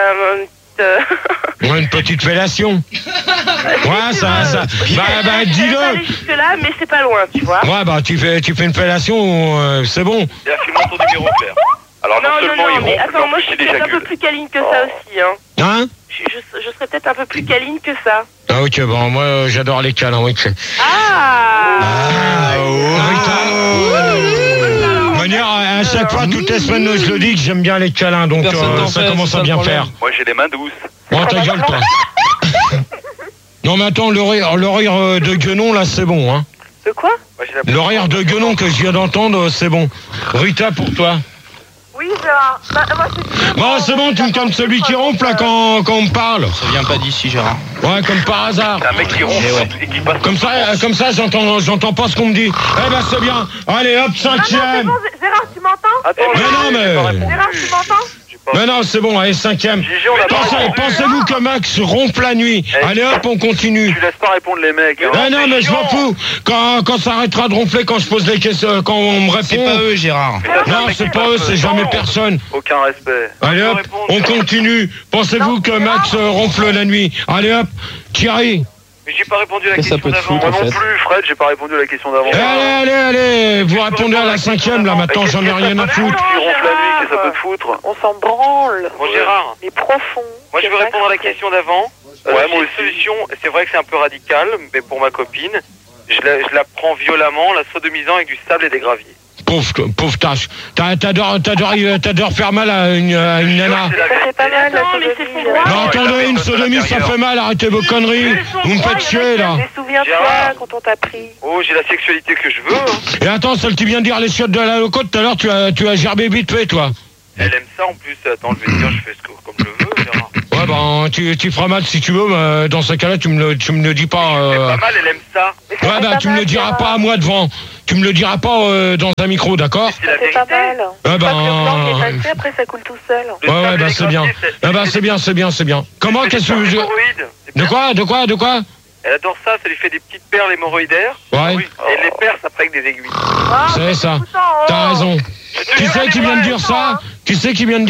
une petite fellation. Ouais, ça. Bah, dis-le. Je vais pas aller jusque là, mais c'est pas loin, tu vois. Ouais, bah, tu fais une fellation, c'est bon. Et affume ton numéro, Claire. Alors, non seulement il mais ronfle, attends, moi je suis peut-être un peu plus câline que ça aussi, hein. Hein? Je serais peut-être un peu plus câline que ça. Ah, ok, bon, moi, j'adore les câlins, ok. Manière, à chaque fois, toutes les semaines, je le dis que j'aime bien les câlins, donc ça commence à bien faire. Moi, j'ai les mains douces. Bon, ta gueule, toi. Non, mais attends, le rire de Guenon, là, c'est bon, hein. De quoi? Le rire de Guenon que je viens d'entendre, c'est bon. Rita, pour toi? Oui, Gérard. Moi, bon, c'est bon, tu me calmes celui qui ronfle, là, quand on me parle. Ça vient pas d'ici, Gérard. Ouais, comme par hasard. C'est un mec qui ronfle et qui passe... Comme ça, j'entends pas ce qu'on me dit. Eh ben, c'est bien. Allez, hop, 5e. Non, c'est bon, Gérard, tu m'entends? Gérard, tu m'entends? Mais non, c'est bon, allez, 5e. Pensez-vous que Max ronfle la nuit? Allez hop, on continue. Tu laisses pas répondre les mecs. Mais non, mais je m'en fous. Quand ça arrêtera de ronfler, quand je pose les questions, quand on me répond... C'est pas eux, Gérard. Non, c'est pas eux, c'est jamais personne. Aucun respect. Allez hop, on continue. Pensez-vous que Max ronfle la nuit? Allez hop, Thierry. Mais j'ai pas répondu à la question d'avant. Moi non plus, Fred, j'ai pas répondu à la question d'avant. Allez, vous répondez à la 5e, là, maintenant, j'en ai rien à foutre. Tu ronfles la nuit, qu'est-ce que ça peut te foutre? On s'en branle. Bon, Gérard. Mais profond. Moi, je vais répondre à la question d'avant. Ouais, moi aussi. Solution, c'est vrai que c'est un peu radical, mais pour ma copine, je la prends violemment, la sodomisant avec du sable et des graviers. Pauvre tâche. T'adores faire mal à une nana. Ça fait pas mal, la sodomie. Non, attendez, une sodomie, ça fait mal, arrêtez vos conneries. Vous me faites chier, là. Mais souviens-toi quand on t'a pris. Oh, j'ai la sexualité que je veux. Hein. Et attends, celle qui vient de dire les chiottes de la loco, tout à l'heure, tu as gerbé vite fait, toi. Elle aime ça en plus. Attends, je vais te dire, je fais comme je veux, Gérard. Ouais, ben, tu feras mal si tu veux, mais dans ce cas-là, tu me le dis pas. C'est pas mal, elle aime ça. Ouais, bah, tu me le diras pas à moi devant. Tu me le diras pas dans un micro, d'accord? C'est la C'est pas vérité. mal. Ouais, Pas que le plan qui est ben. passé, après ça coule tout seul. Ouais, bah, c'est bien. Ah, bah, c'est bien. Comment, qu'est-ce que je. De quoi? Elle adore ça, ça lui fait des petites perles hémorroïdaires. Ouais. Oui. Et elle les perce après avec des aiguilles. C'est ça. T'as raison. Qui c'est qui vient de dire ça? C'est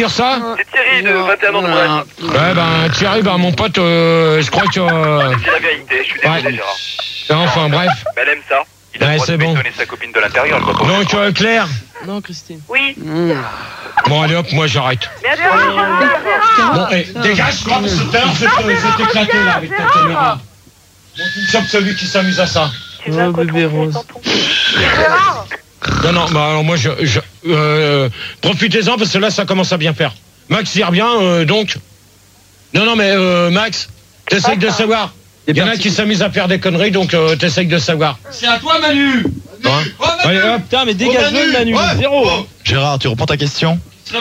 Thierry de 21 ans de Bretagne. Ouais, ben, Thierry, ben, mon pote, je crois que. C'est la vérité, je suis désolé, Gérard. Enfin, bref. Mais elle aime ça. Il a le droit de bétonner sa copine de l'intérieur. elle va pas- Donc, Claire. Non, Christine. Oui. Bon, allez hop, moi j'arrête. Mais Gérard. Bon, dégage, quoi, parce que tout à l'heure, c'est éclaté, là, avec ta caméra. Bon, tu me chopes celui qui s'amuse à ça. Tu veux Oh, bébé rose. Gérard. Non, bah, alors moi, profitez-en, parce que là, ça commence à bien faire. Max y revient, donc. Non, mais, Max, t'essayes de savoir. Il y en a qui s'amusent à faire des conneries, donc t'essayes de savoir. C'est à toi, Manu. Hein Allez, hop. Putain, mais dégage-le, Manu. Zéro. Hein. Gérard, tu reprends ta question?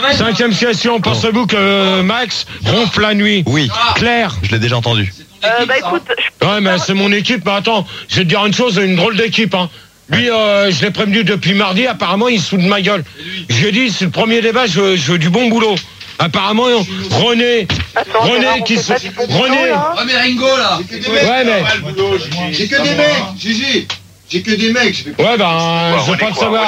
5e question, pensez-vous que Max ronfle la nuit? Oui. Claire. Je l'ai déjà entendu. Bah écoute, Ouais, mais c'est mon équipe. Mais attends, je vais te dire une chose, une drôle d'équipe. Hein. Lui, je l'ai prévenu depuis mardi. Apparemment, il se fout de ma gueule. Je lui ai dit, c'est le premier débat, je veux du bon boulot. Apparemment, René, attends, Gérard, qui on se... fait pas du bon boulot, René. là. Ouais, mais Ringo, là. Ouais, mais. J'ai que des mecs, Gigi. J'ai que des mecs. Je vais pas... Ouais, ben, je veux pas le savoir.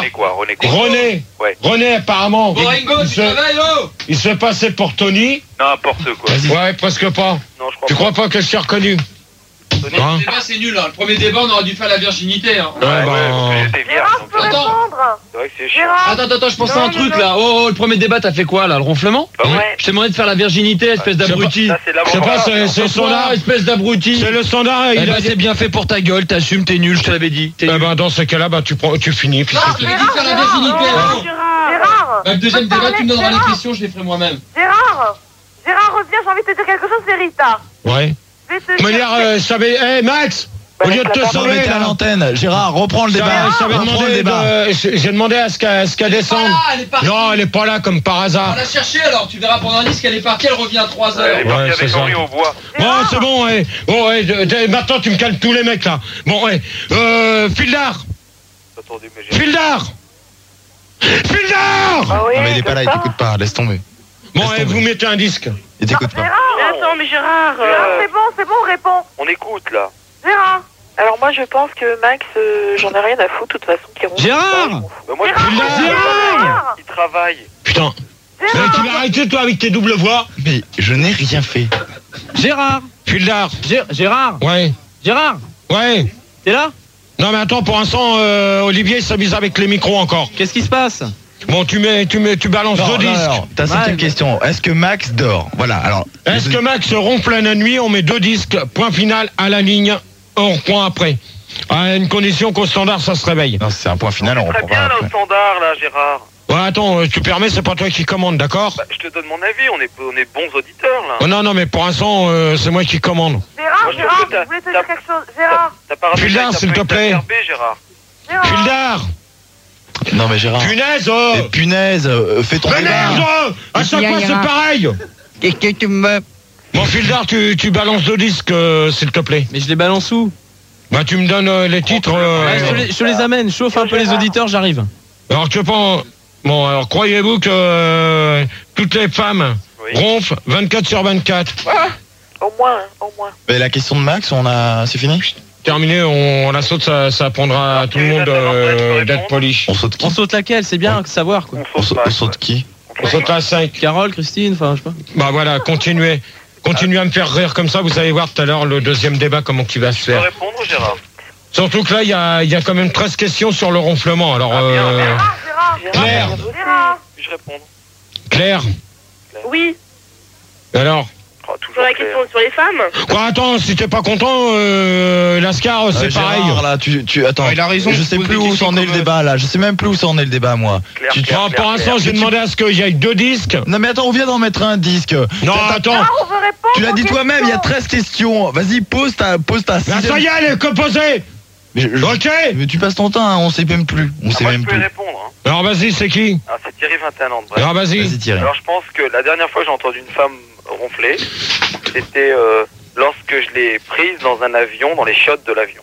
René. Ouais. René, apparemment. Bon, Ringo, tu travailles, oh. Il se fait passer pour Tony. N'importe quoi. Ouais, presque pas. Non, je crois Tu crois pas que je t'ai reconnu? Hein? Le débat, c'est nul. Hein. Le premier débat, on aurait dû faire la virginité. Hein. Ouais, ben. Gérard, je peux répondre. C'est vrai que c'est chiant. Gérard. Attends, je pensais à un truc là. Oh, le premier débat, t'as fait quoi là? Le ronflement? Bah ouais. Je t'ai demandé de faire la virginité, espèce d'abruti. Ça, c'est Je sais pas, c'est le standard. Espèce d'abruti. C'est le standard. Eh Il ben, a c'est bien fait pour ta gueule, t'assumes, t'es nul, je te l'avais dit. T'es Eh nul. ben, dans ce cas-là, bah, tu finis. Puis Ah, je t'avais dit de faire la virginité. Gérard. Oh. Gérard. Bah, le deuxième Je peux débat, tu me donneras parler, les questions, je les ferai moi-même. Gérard, reviens, j'ai envie de te dire quelque chose, c'est Rita. Ouais. Je vais te De manière, je savais. Hé, Max! Au lieu de te Non, mais sauver, t'es à là. l'antenne. Gérard, reprends le débat. Je t'avais Reprends le demandé débat. j'ai demandé à ce qu'elle descende. Elle est partie. Non, elle est pas là comme par On hasard. l'a cherchée alors, tu verras pendant un disque, elle est partie, elle revient à 3 heures. Elle est partie Ouais, c'est avec ça. Henri au bois. Bon, c'est bon, ouais. Bon, ouais, maintenant tu me calmes tous les mecs là. Bon, ouais. Fildar! Attendez, mais j'ai... Fildar! Fildar! Ah oui, Non, mais il est pas là, il c'est ça. t'écoute pas. Laisse tomber. Bon, Laisse ouais, tomber. vous mettez un disque. Il t'écoute pas. Gérard. Mais attends, mais Gérard. C'est bon, réponds. On écoute, là. Gérard. Alors moi je pense que Max, j'en ai rien à foutre de toute façon. Qui ronfle Gérard. pas, je m'en fous. Bah, moi, Gérard. il travaille. Putain. Mais tu vas arrêter toi avec tes doubles voix. Mais je n'ai rien fait. Gérard. Fildar. Gérard. Ouais. Gérard. Ouais. T'es là? Non mais attends, pour l'instant, Olivier s'amuse avec les micros encore. Qu'est-ce qui se passe? Bon, tu balances deux disques. Ta septième Ouais, question. Est-ce que Max dort? Voilà, alors. Est-ce que Max ronfle la nuit? On met deux disques, point final à la ligne, on reprend après. À une condition qu'au standard ça se réveille. Non, c'est un point final, on Très reprendra bien, là, au après. standard, là, Gérard. Ouais, attends, tu permets, c'est pas toi qui commande, d'accord? Bah, je te donne mon avis, on est bons auditeurs, là. Oh, non, mais pour l'instant, c'est moi qui commande. Gérard, Moi, je trouve que je voulais te dire quelque chose. Gérard. T'as pas rappelé Fildar, que t'as s'il pas te été plaît. absorbé, Gérard. Fildar! Non, mais Gérard. Punaise, oh! Mais punaise, fais ton Mais débat. merde! À chaque fois, c'est pareil! Qu'est-ce que tu me... Bon, Fildar, tu balances deux disques, s'il te plaît. Mais je les balance où? Bah, tu me donnes les titres. Ouais, je te les amène, chauffe un peu les auditeurs, j'arrive. Alors, tu penses. Bon, alors, croyez-vous que toutes les femmes ronflent 24/24? Au moins. Mais la question de Max, c'est fini? Terminé, on la saute, ça prendra à tout le monde d'être poli. On saute qui? On saute laquelle? C'est bien de savoir quoi. On saute qui? On saute la 5. Carole, Christine, enfin je sais pas. Bah voilà, continuez. Continuez à me faire rire comme ça, vous allez voir tout à l'heure le deuxième débat comment il va se Tu peux faire. répondre, Gérard. Surtout que là, il y a quand même 13 questions sur le ronflement. Alors, Gérard. Puis-je répondre? Claire, Oui. alors, Sur la question sur les femmes. Quoi, attends, si t'es pas content, Lascar, c'est pareil. Là, attends, il a raison, je sais plus où s'en est le débat là, je sais même plus où s'en est le débat moi. Pour l'instant, j'ai demandé à ce qu'il y ait 2 disques. Non mais attends, on vient d'en mettre un disque. Non, attends. on veut répondre. Tu l'as dit toi-même, il y a 13 questions. Vas-y, pose ta Là, ça y est, elle est composée. Ok. Mais tu passes ton temps, hein, on sait même plus. On sait même Je peux plus. répondre. Hein. Alors vas-y, c'est qui? Ah, c'est Thierry 21 ans de Brest. Alors vas-y. Vas-y, Thierry. Alors je pense que la dernière fois que j'ai entendu une femme ronfler, c'était lorsque je l'ai prise dans un avion, dans les chiottes de l'avion.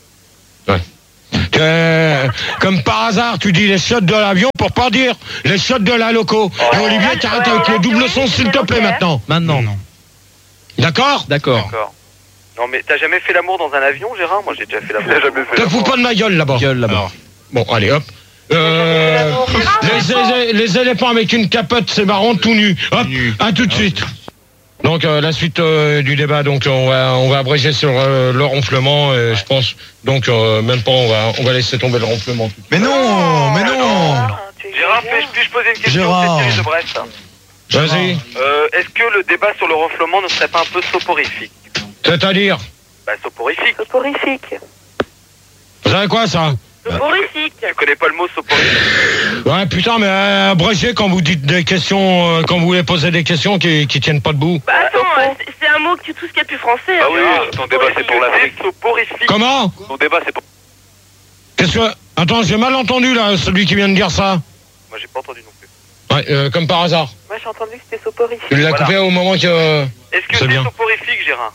Comme par hasard, tu dis les chiottes de l'avion pour pas dire les chiottes de la loco. Et Olivier, t'arrêtes avec le double son, s'il te plaît, maintenant. Maintenant. D'accord? D'accord. Non mais t'as jamais fait l'amour dans un avion, Gérard? Moi j'ai déjà fait l'amour. Te fous pas de ma gueule là-bas. Bon, allez, hop. Les éléphants avec une capote, c'est marrant, tout nu. Hop, à tout de suite. Donc la suite du débat, donc on va abréger sur le ronflement, je pense. Donc même pas, on va laisser tomber le ronflement. Mais non. Gérard, puis-je poser une question? Gérard. C'est Thierry de Brest. Vas-y. Est-ce que le débat sur le ronflement ne serait pas un peu soporifique? C'est-à-dire? Bah soporifique. Soporifique. Vous savez quoi ça? Soporifique. Tu connais pas le mot soporifique? Ouais, putain, mais abrégez quand vous dites des questions, quand vous voulez poser des questions qui tiennent pas debout. Bah attends, c'est un mot que tu tout ce qu'il y a plus français. Ah oui, ton débat c'est pour l'Afrique. Soporifique. Comment? Ton débat c'est pour... Qu'est-ce que... Attends, j'ai mal entendu là, celui qui vient de dire ça. Moi j'ai pas entendu non plus. Ouais, comme par hasard. Moi j'ai entendu que c'était soporifique. Tu l'as coupé au moment que... Est-ce que c'est soporifique, Gérard?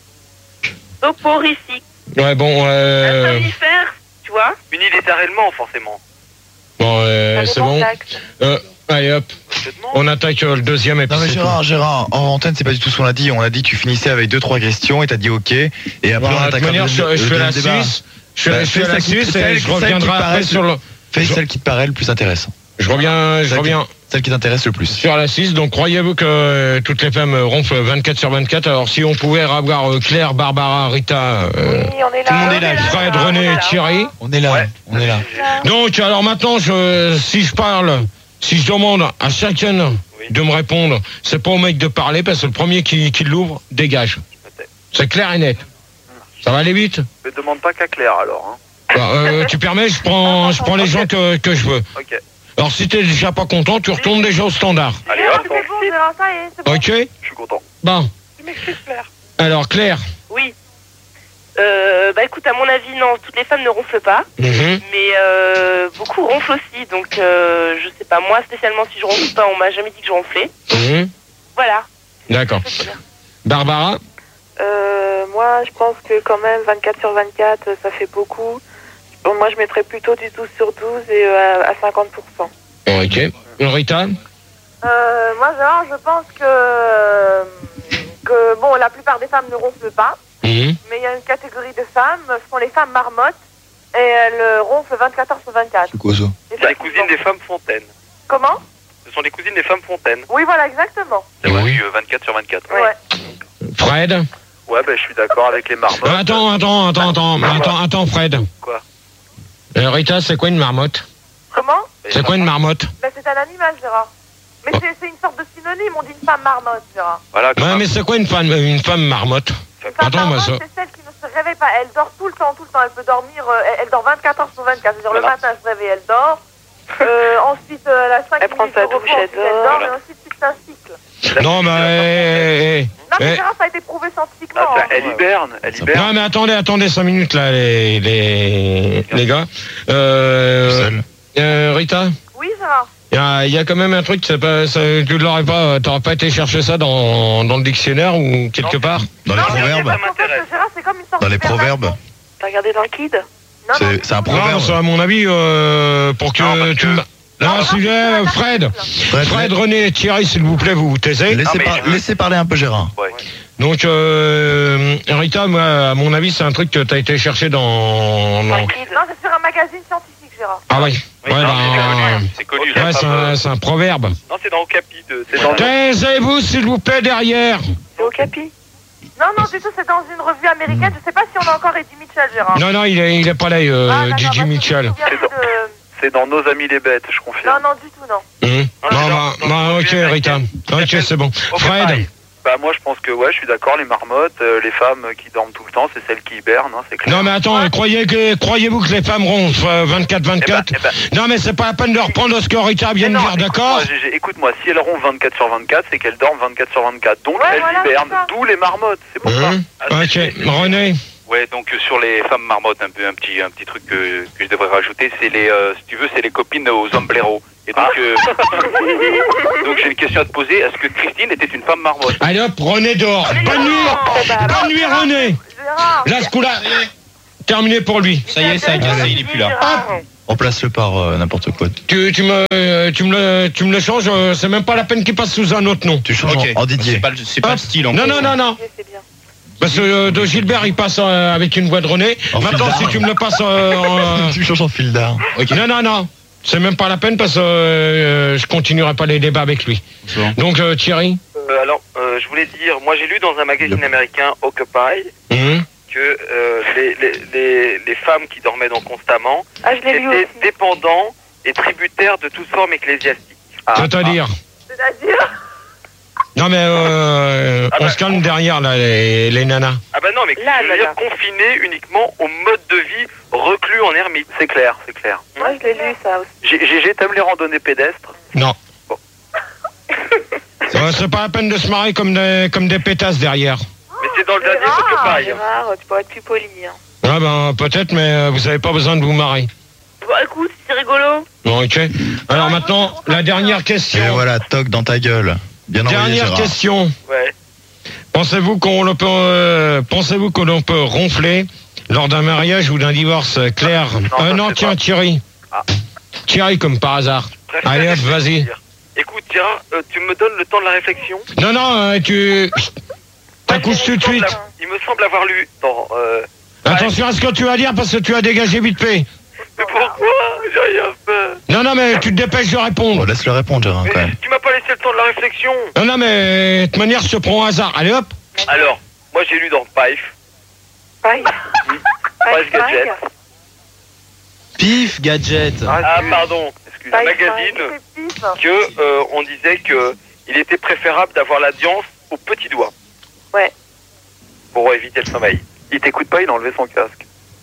Soporifique. Ouais, bon, Un somnifère, tu vois? Unilittéralement, forcément. Bon, c'est bon. Allez hop, on attaque le deuxième épisode. Non mais Gérard, en antenne c'est pas du tout ce qu'on a dit. On a dit que tu finissais avec 2-3 questions et t'as dit ok. Et après on attaque le je fais la Suisse. Je fais la Suisse et je reviendrai après sur le... Fais celle qui te paraît le plus intéressant. Je reviens. Celle qui t'intéresse le plus. Sur la 6, donc croyez-vous que toutes les femmes ronflent 24 sur 24? Alors si on pouvait avoir Claire, Barbara, Rita, Oui, on est là. tout le monde est là. Fred, René, Thierry. On est là, Ouais. on est là. Donc alors maintenant, si je demande à chacun de me répondre, c'est pas au mec de parler parce que le premier qui l'ouvre dégage. C'est clair et net. Ça va aller vite? Ne demande pas qu'à Claire alors. Hein. Bah, tu permets, je prends les gens que je veux. Ok. Alors si t'es déjà pas content, tu retournes déjà au standard. Allez hop. C'est bon, Gérard, ça y est, c'est bon. Ok? Je suis content. Bon. Tu m'excuses, Claire. Alors Claire. Oui. Bah écoute, à mon avis, non, toutes les femmes ne ronflent pas. Mhm. Mais beaucoup ronflent aussi. Donc je sais pas, moi spécialement, si je ronfle pas, on m'a jamais dit que je ronflais. Mhm. Voilà. D'accord. Barbara. Moi, je pense que quand même 24 sur 24, ça fait beaucoup. Bon, moi, je mettrais plutôt du 12 sur 12 et à 50%. Ok. Rita. Moi, genre, je pense que bon, la plupart des femmes ne ronflent pas, Mhm. mais il y a une catégorie de femmes, ce sont les femmes marmottes, et elles ronflent 24 heures sur 24. C'est quoi ça? C'est les cousines des femmes Fontaine. Comment? Ce sont les cousines des femmes Fontaine. Oui, voilà, exactement. C'est vrai, Oui. 24 sur 24. Ouais. Fred. Ouais, ben je suis d'accord avec les marmottes. Attends, Fred. Quoi? Rita, c'est quoi une marmotte? Comment? C'est quoi une marmotte? Ben, c'est un animal, Gérard. Mais c'est une sorte de synonyme, on dit une femme marmotte, Gérard. Voilà, Ouais, mais c'est quoi une femme marmotte? Une femme Attends, moi marmotte, ça. c'est celle qui ne se réveille pas. Elle dort tout le temps. Elle peut dormir, elle dort 24 heures sur 24. C'est-à-dire le Voilà. matin, elle se réveille, elle dort. Ensuite, elle a 5 Elle prend minutes sa de repos, douche, elle ensuite, elle dort. Voilà. Et ensuite, c'est un cycle. Non, mais... Non, mais Gérard, ça a été prouvé scientifiquement. Ah, hein. elle hiberne, Non, mais attendez 5 minutes, là, les gars. Rita, Oui, Gérard. il y a quand même un truc, tu l'aurais pas, t'aurais pas été chercher ça dans le dictionnaire ou quelque part? Dans les Non, mais proverbes. en fait, Gérard, c'est comme une sorte Dans les d'hibernation. proverbes. T'as regardé dans le Kid? Non, C'est un Non, proverbe. c'est à mon avis, pour que Non, parce tu... que- Non, sujet, Fred, René et Thierry, s'il vous plaît, vous vous taisez. Laissez parler un peu Gérard. Ouais. Donc, Rita, moi, à mon avis, c'est un truc que t'as été chercher dans... Non, c'est sur un magazine scientifique, Gérard. Ah oui. Oui, Ouais, non, ben, c'est connu. ouais, c'est un proverbe. Non, c'est dans Okapi. C'est dans... Taisez-vous, s'il vous plaît, derrière. C'est au Capi? Non, du tout, c'est dans une revue américaine. Je sais pas si on a encore Eddie Mitchell, Gérard. Non, il est pas là, d'accord, Gigi parce que Mitchell. je me souviens plus de- C'est dans Nos Amis les Bêtes, je confirme. Non, du tout, non. Non, ok, Rita. Ok, c'est bon. Fred. Bah moi je pense que ouais, je suis d'accord, les marmottes, les femmes qui dorment tout le temps, c'est celles qui hibernent, hein, c'est clair. Non mais attends, croyez-vous que les femmes ronflent 24-24 Non mais c'est pas la peine de reprendre ce que Rita vient de dire, d'accord? Écoute-moi, si elles ronflent 24 sur 24, c'est qu'elles dorment 24 sur 24, donc elles hibernent, d'où les marmottes, c'est pour ça. Ok, René. Ouais, donc sur les femmes marmottes, un petit truc que je devrais rajouter, c'est les, si tu veux, c'est les copines aux hommes blaireaux. Et donc, donc j'ai une question à te poser. Est-ce que Christine était une femme marmotte? Allez hop, René dehors. Bonne nuit, René. Là, ce coup-là, terminé pour lui. Ça y est, ça a cassé, il est plus là. Hop. Remplace-le par n'importe quoi. Tu me le changes, c'est même pas la peine qu'il passe sous un autre nom. Tu changes en Didier. C'est pas le style en fait. Non. Parce que de Gilbert, il passe avec une voix de René. Maintenant, si tu me le passes tu changes en fil d'art. Okay. Non. C'est même pas la peine parce que je continuerai pas les débats avec lui. Donc, Thierry Alors, je voulais dire, moi j'ai lu dans un magazine américain, Occupy, que les femmes qui dormaient donc constamment étaient dépendants et tributaires de toute forme ecclésiastique. C'est-à-dire Non mais on se calme derrière là, les nanas. Ah bah non, mais confinés uniquement au mode de vie reclus en ermite. C'est clair. Moi je l'ai lu ça aussi. GG, t'aimes les randonnées pédestres? Non. Bon. C'est pas la peine de se marrer comme des pétasses derrière. Mais c'est dans le dernier Occupy. Gérard, tu pourrais être plus poli. Ah ben peut-être, mais vous avez pas besoin de vous marrer. Bon écoute, c'est rigolo. Bon, ok. Alors maintenant, la dernière question. Et voilà, toc dans ta gueule. Bien envoyé, dernière Gérard. question. Ouais. Pensez-vous qu'on peut ronfler lors d'un mariage ou d'un divorce, Claire? Non, tiens, Thierry. Thierry, comme par hasard. Allez hop, vas-y. Écoute, Gérard, tu me donnes le temps de la réflexion? Non, tu t'accouches tout de suite. Il me semble avoir lu dans... Attention à ce que tu vas dire parce que tu as dégagé vite fait. Mais pourquoi? J'ai rien fait. Non, mais tu te dépêches de répondre. Laisse-le répondre, Gérard, quand même. Tu m'as pas laissé le temps de la réflexion. Non, mais de toute manière, je te prends au hasard. Allez hop. Alors, moi j'ai lu dans Pif. Pif Gadget. Pif Gadget. Pardon, excusez, un magazine que on disait que il était préférable d'avoir l'audience au petit doigt. Ouais. Pour éviter le sommeil. Il t'écoute pas, il a enlevé son casque.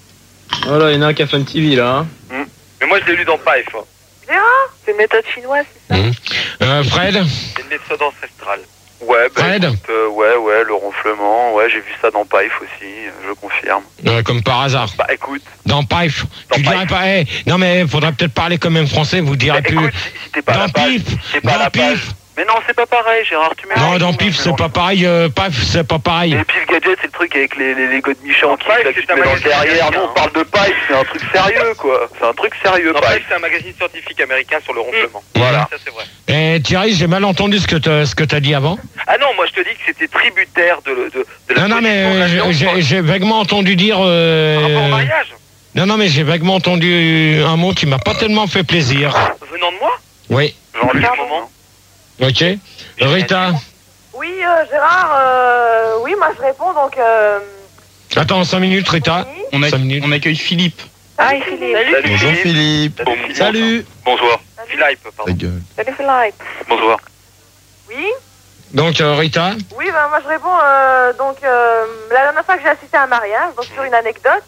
Oh là, il y en a un qui a fait un petit vie là. Mais moi je l'ai lu dans Pif. Gérard, c'est une méthode chinoise, c'est ça? Fred? C'est une méthode ancestrale. Ouais, Fred? Écoute, ouais, le ronflement, ouais, j'ai vu ça dans Pif aussi, je confirme. Comme par hasard. Bah écoute. Dans Pif. Tu dirais pas, non mais faudrait peut-être parler quand même français, vous direz plus. Écoute, si t'es pas dans Pif. Dans Pif. Mais non, c'est pas pareil, Gérard, tu mélanges. Non, dans Pif, c'est pas pareil, Pif, c'est pas pareil. Et Pif Gadget, c'est le truc avec les godemichons qui se mettent dans le derrière. Nous, on parle de Pif, c'est un truc sérieux, quoi. C'est un truc sérieux, Pif. C'est un magazine scientifique américain sur le ronflement. Voilà. Ça, c'est vrai. Et Thierry, j'ai mal entendu ce que t'as dit avant. Ah non, moi je te dis que c'était tributaire de la... Non, mais j'ai vaguement entendu dire... Par rapport au mariage. Non, mais j'ai vaguement entendu un mot qui m'a pas tellement fait plaisir. Venant de moi? Oui. Genre le moment. Ok. Rita? Oui, Gérard, oui, moi je réponds donc... Attends, 5 minutes, Rita. Oui. On accueille Philippe. Ah, Philippe. Salut, bonjour Philippe. Salut. Bonsoir. Philippe, pardon. Salut Philippe. Bonsoir. Oui? Donc, Rita? Oui, moi je réponds, donc, la dernière fois que j'ai assisté à un mariage, donc sur une anecdote,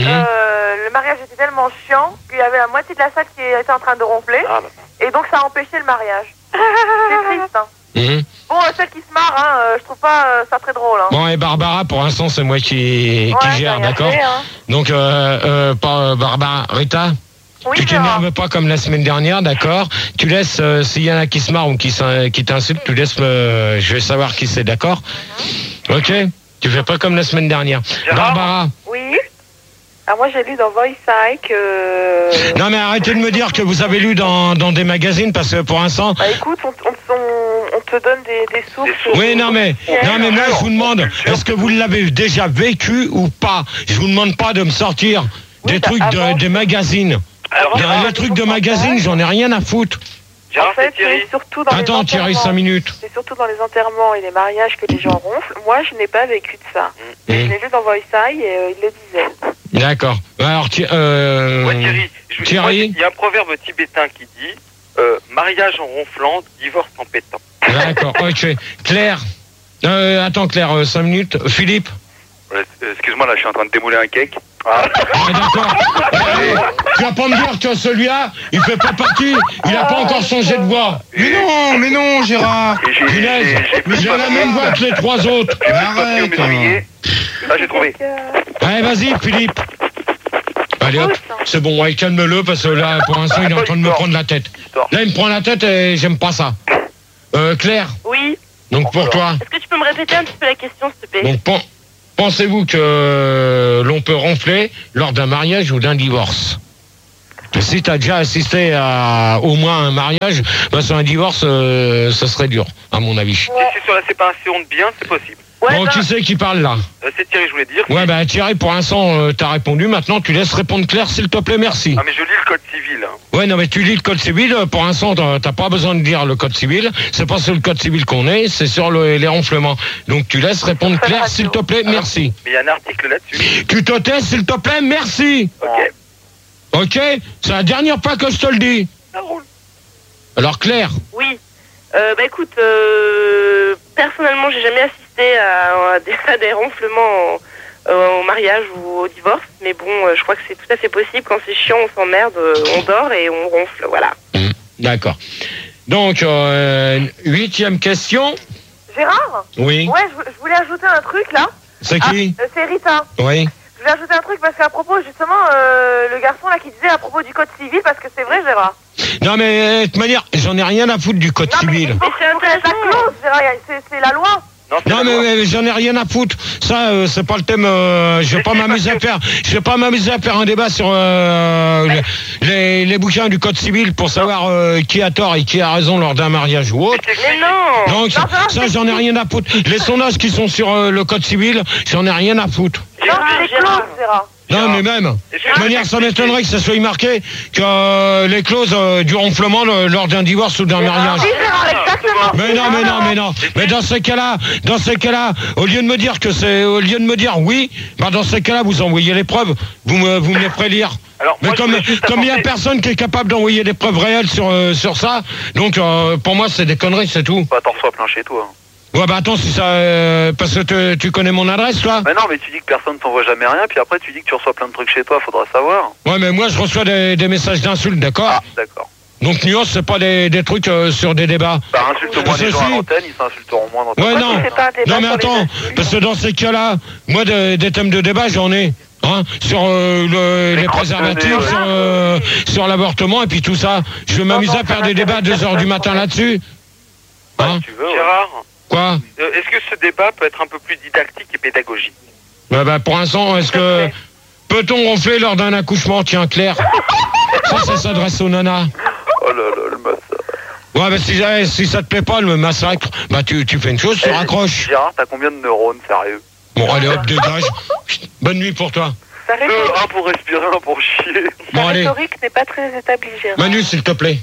le mariage était tellement chiant qu'il y avait la moitié de la salle qui était en train de ronfler, et donc ça a empêché le mariage. C'est triste, hein. Bon, celle qui se marre, je trouve pas ça très drôle. Hein. Bon, et Barbara, pour l'instant, c'est moi qui gère, d'accord? Hein. Donc, pas Barbara, Rita? Oui, tu t'énerves pas comme la semaine dernière, d'accord? Tu laisses, s'il y en a qui se marrent ou qui t'insultent, tu laisses je vais savoir qui c'est, d'accord? Ok? Tu fais pas comme la semaine dernière. Barbara? Oui? Ah, moi j'ai lu dans Voice que... Non, mais arrêtez de me dire que vous avez lu dans des magazines, parce que pour l'instant... Bah écoute, on te donne des sources... Oui, non mais moi je vous demande, est-ce que vous l'avez déjà vécu ou pas? Je vous demande pas de me sortir des trucs des magazines. Les trucs de magazines, j'en ai rien à foutre. En fait, c'est surtout dans Attends, Thierry, 5 minutes. C'est surtout dans les enterrements et les mariages que les gens ronflent. Moi, je n'ai pas vécu de ça. Je l'ai lu dans Voice et il le disait. D'accord. Alors, Thierry, il y a un proverbe tibétain qui dit mariage en ronflant, divorce en pétant. D'accord, ok. Claire? Attends Claire, 5 minutes. Philippe. Excuse-moi, là, je suis en train de démouler un cake. D'accord. Tu vas pas me dire que celui-là, il fait pas partie, il a pas encore changé de voix. Mais non, Gérard. Il a la même voix que les 3 autres. Arrête. Là, j'ai trouvé. Allez, vas-y, Philippe. Allez hop, c'est bon, ouais, calme-le parce que là, pour l'instant, il est en train de me prendre la tête. Là, il me prend la tête et j'aime pas ça. Claire. Oui. Donc pour toi. Est-ce que tu peux me répéter un petit peu la question, s'il te plaît? Donc pensez-vous que l'on peut ronfler lors d'un mariage ou d'un divorce? Si tu as déjà assisté à au moins un mariage, bah sur un divorce, ce serait dur, à mon avis. Si c'est sur la séparation de biens, c'est possible. Ouais, bon, qui c'est qui parle là? C'est Thierry, je voulais dire. Ouais, bah Thierry, pour l'instant, t'as répondu. Maintenant, tu laisses répondre Claire, s'il te plaît, merci. Ah, mais je lis le code civil. Ouais, non, mais tu lis le code civil. Pour l'instant, t'as pas besoin de lire le code civil. C'est pas sur le code civil qu'on est, c'est sur les ronflements. Donc, tu laisses répondre Claire, s'il te plaît, merci. Mais il y a un article là-dessus. Tu te tais, s'il te plaît, merci. Ok. Ok? C'est la dernière fois que je te le dis. Ça roule. Alors, Claire. Oui. Bah écoute, personnellement, j'ai jamais assisté à des ronflements au mariage ou au divorce, mais bon, je crois que c'est tout à fait possible. Quand c'est chiant, on s'emmerde, on dort et on ronfle, voilà. D'accord. Donc, 8e question. Gérard? Oui. Ouais, je voulais ajouter un truc là. C'est qui? C'est Rita. Oui. Je voulais ajouter un truc parce qu'à propos, justement, le garçon là qui disait à propos du code civil, parce que c'est vrai, Gérard. Non, mais de toute manière, j'en ai rien à foutre du code civil. Mais c'est intéressant, clause, Gérard, c'est la loi. Non, mais j'en ai rien à foutre. Ça, c'est pas le thème. Je vais pas m'amuser à faire un débat sur les bouquins du code civil pour savoir qui a tort et qui a raison lors d'un mariage ou autre. Mais non. Donc ça, j'en ai rien à foutre. Les sondages qui sont sur le code civil, j'en ai rien à foutre. Non, c'est clause, Gérard. Non, mais même, de toute manière, ça m'étonnerait que ça soit marqué que les clauses du ronflement lors d'un divorce ou d'un mariage. Oui, Gérard, exactement. Mais non. Mais dans ces cas-là, au lieu de me dire oui, bah dans ces cas-là, vous envoyez les preuves, vous me les ferez lire. Alors, mais comme il y a personne qui est capable d'envoyer des preuves réelles sur ça, donc pour moi, c'est des conneries, c'est tout. Bah, t'en reçois plein chez toi. Ouais, bah attends, si ça, parce que tu connais mon adresse, toi. Mais non, mais tu dis que personne t'envoie jamais rien, puis après tu dis que tu reçois plein de trucs chez toi, faudra savoir. Ouais, mais moi je reçois des messages d'insultes, d'accord? Ah, d'accord. Donc nuance, c'est pas des trucs sur des débats. Bah, insulte moins les gens à l'antenne, ils s'insulteront moins dans ta Ouais, non. Non, mais attends, parce que dans ces cas-là, moi des thèmes de débat, j'en ai. Hein, sur les préservatifs, sur l'avortement et puis tout ça. Je vais m'amuser à faire des débats à 2h du matin là-dessus. Hein? Tu veux, Gérard? Quoi? Est-ce que ce débat peut être un peu plus didactique et pédagogique? Bah, pour l'instant, est-ce que peut-on ronfler lors d'un accouchement? Tiens, Claire. Ça s'adresse aux nanas. Oh là là, le massacre. Ouais, bah si ça te plaît pas, le massacre, bah tu fais une chose, tu raccroches. Gérard, t'as combien de neurones, sérieux? Bon, allez hop, dégage. Bonne nuit pour toi. Un pour respirer, un pour chier. Bon, allez. La rhétorique n'est pas très établie, Gérard. Manu, s'il te plaît.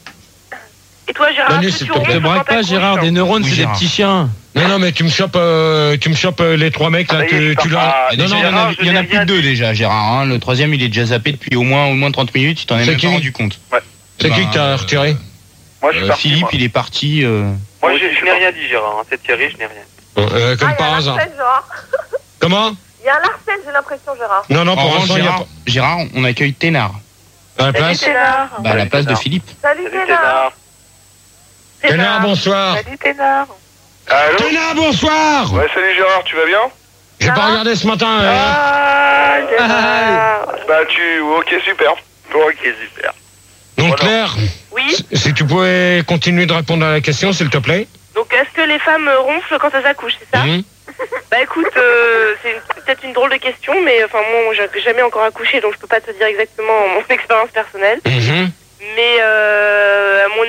Et toi, Gérard, Manu, est-ce que s'il tu te plaît. ronfles Ne braque quand pas, t'accouches? Gérard, des neurones, Oui, c'est des Gérard. petits chiens. Non, mais tu me chopes les 3 mecs là, tu l'as. Non, il y en a plus que 2 déjà, Gérard. Hein. Le troisième, il est déjà zappé depuis au moins 30 minutes. Tu t'en es C'est même qui pas rendu compte. Ouais. C'est qui que t'as retiré? Moi, je suis parti. Philippe, moi. il est parti. Moi, je n'ai rien dit, Gérard. Hein. C'est Thierry, je n'ai rien. Comme par hasard. Gérard. Comment? Il y a un Larcène, j'ai l'impression, Gérard. Non, En pour revanche, l'instant, il y a Gérard, pas. Gérard, on accueille Thénard. À la place? Ténard. Bah, à la place de Philippe. Salut, Salut, Ténard. Ténard, bonsoir. Salut, Ténard. Allô? Ténard, bonsoir. Ouais, salut Gérard, tu vas bien? J'ai pas regardé ce matin. Ah, Gérard. Bah, ok, super. Ok, super. Donc Claire, Oui. si tu pouvais continuer de répondre à la question, s'il te plaît. Donc, est-ce que les femmes ronflent quand elles accouchent, c'est ça? Mhm. Bah écoute, c'est peut-être une drôle de question, mais enfin moi, j'ai jamais encore accouché, donc je peux pas te dire exactement mon expérience personnelle. Mhm. Mais à mon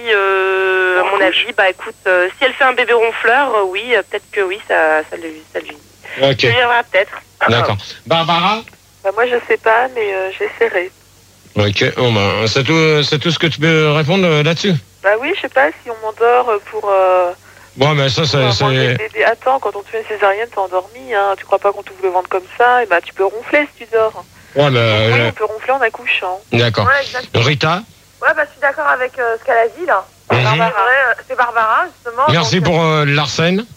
avis, bah écoute, si elle fait un bébé ronfleur, oui, peut-être que oui, ça lui Ok. viendra peut-être. D'accord. Barbara? Bah, moi, je sais pas, mais j'essaierai. Ok. Bon, ben, c'est tout ce que tu peux répondre là-dessus. Bah oui, je sais pas si on m'endort pour... Bon, mais ça, pour avoir des c'est. bébés. Attends, quand on te fait une césarienne, t'es endormi, hein. Tu crois pas qu'on t'ouvre le ventre comme ça? Et bah, tu peux ronfler si tu dors. Ouais, Oui, mais. on peut ronfler en accouchant. D'accord. Ouais, exactement. Rita? Ouais, bah, je suis d'accord avec ce qu'elle a dit, là. Mhm. C'est Barbara, justement. Merci donc, pour Larsen. Je sais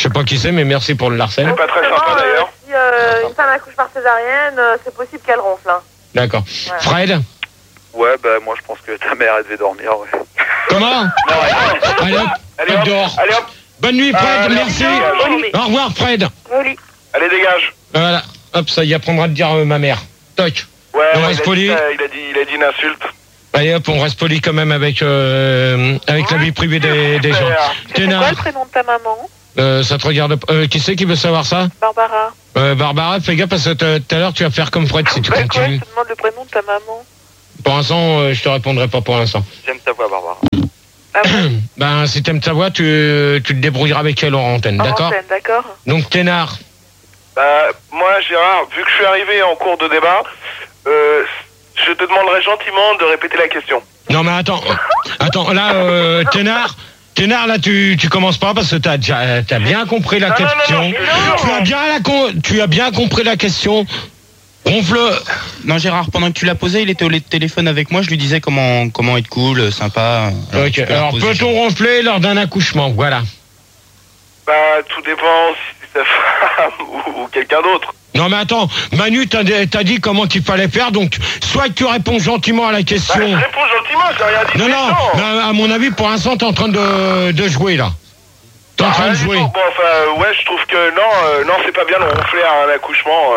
sais pas qui c'est, mais merci pour le Larsen. C'est pas très sympa d'ailleurs. Si une femme accouche par césarienne, c'est possible qu'elle ronfle. Hein. D'accord. Ouais. Fred? Ouais, bah moi je pense que ta mère elle devait dormir, ouais. Comment? Allez hop, Allez, hop hop. dehors. Allez hop. Bonne nuit Fred, merci. Au revoir Fred. Joli. Allez, dégage. Voilà, hop, ça y apprendra de dire ma mère. Toc. Ouais, On ouais, reste poli. il a dit une insulte. Allez hop, on reste poli quand même avec la vie privée des gens. C'est quoi le prénom de ta maman? Ça te regarde. Qui c'est qui veut savoir ça? Barbara. Barbara, fais gaffe parce que tout à l'heure tu vas faire comme Fred si tu Quoi, continues. je te demande le prénom de ta maman. Pour l'instant, je te répondrai pas pour l'instant. J'aime ta voix, Barbara. Ah bon? Ben, si t'aimes ta voix, tu te débrouilleras avec elle en antenne, d'accord? En antenne, d'accord. Donc, Ténard. Bah, moi, Gérard, vu que je suis arrivé en cours de débat, je te demanderais gentiment de répéter la question. Non, mais attends, là, Ténard, là, tu commences pas parce que t'as bien compris la question. Non, Tu as bien compris la question. Ronfle. Non, Gérard, pendant que tu l'as posé, il était au téléphone avec moi. Je lui disais comment être cool, sympa. Ok, alors peut-on ronfler lors d'un accouchement? Voilà. Bah, tout dépend si c'est sa femme ou quelqu'un d'autre. Non, mais attends, Manu t'as dit comment il fallait faire, donc soit tu réponds gentiment à la question. Bah, je réponds gentiment, j'ai rien dit. Non, mais à mon avis, pour l'instant, t'es en train de jouer, là. T'es en train de jouer. Bon, enfin, ouais, je trouve que non, c'est pas bien de ronfler à un accouchement.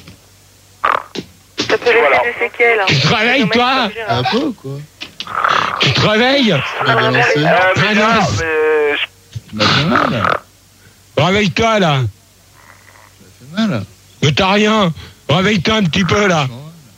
Ça peut laisser des séquelles. Tu te réveilles, toi? Un peu, quoi. Tu te réveilles? Ça va bien lancé. Mais non, mais... Ça fait mal. Réveille-toi, là. Ça fait mal. Mais t'as rien. Réveille-toi un petit peu, là.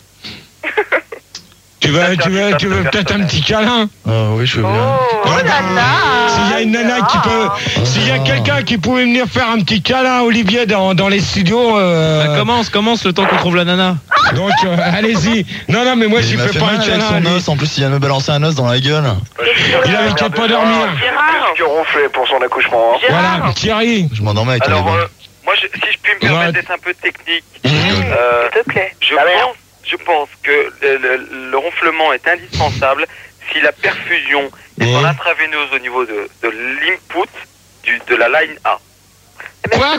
Tu veux peut-être un petit câlin? Ah oui, je veux bien. Oh là là. S'il y a une nana qui peut... S'il y a quelqu'un qui pouvait venir faire un petit câlin, Olivier, dans les studios... Commence le temps qu'on trouve la nana. Donc, allez-y. Non, mais moi, j'y fais pas un câlin. Son os, en plus, il vient de me balancer un os dans la gueule. Il avait qu'à pas dormir. Gérard, que ronfler pour son accouchement. Hein. Voilà, Thierry. Je m'endormais avec Alors, un moi, si je puis me permettre d'être un peu technique, S'il te plaît. je pense que le ronflement est indispensable si la perfusion est en intraveineuse au niveau de l'input de la line A. Quoi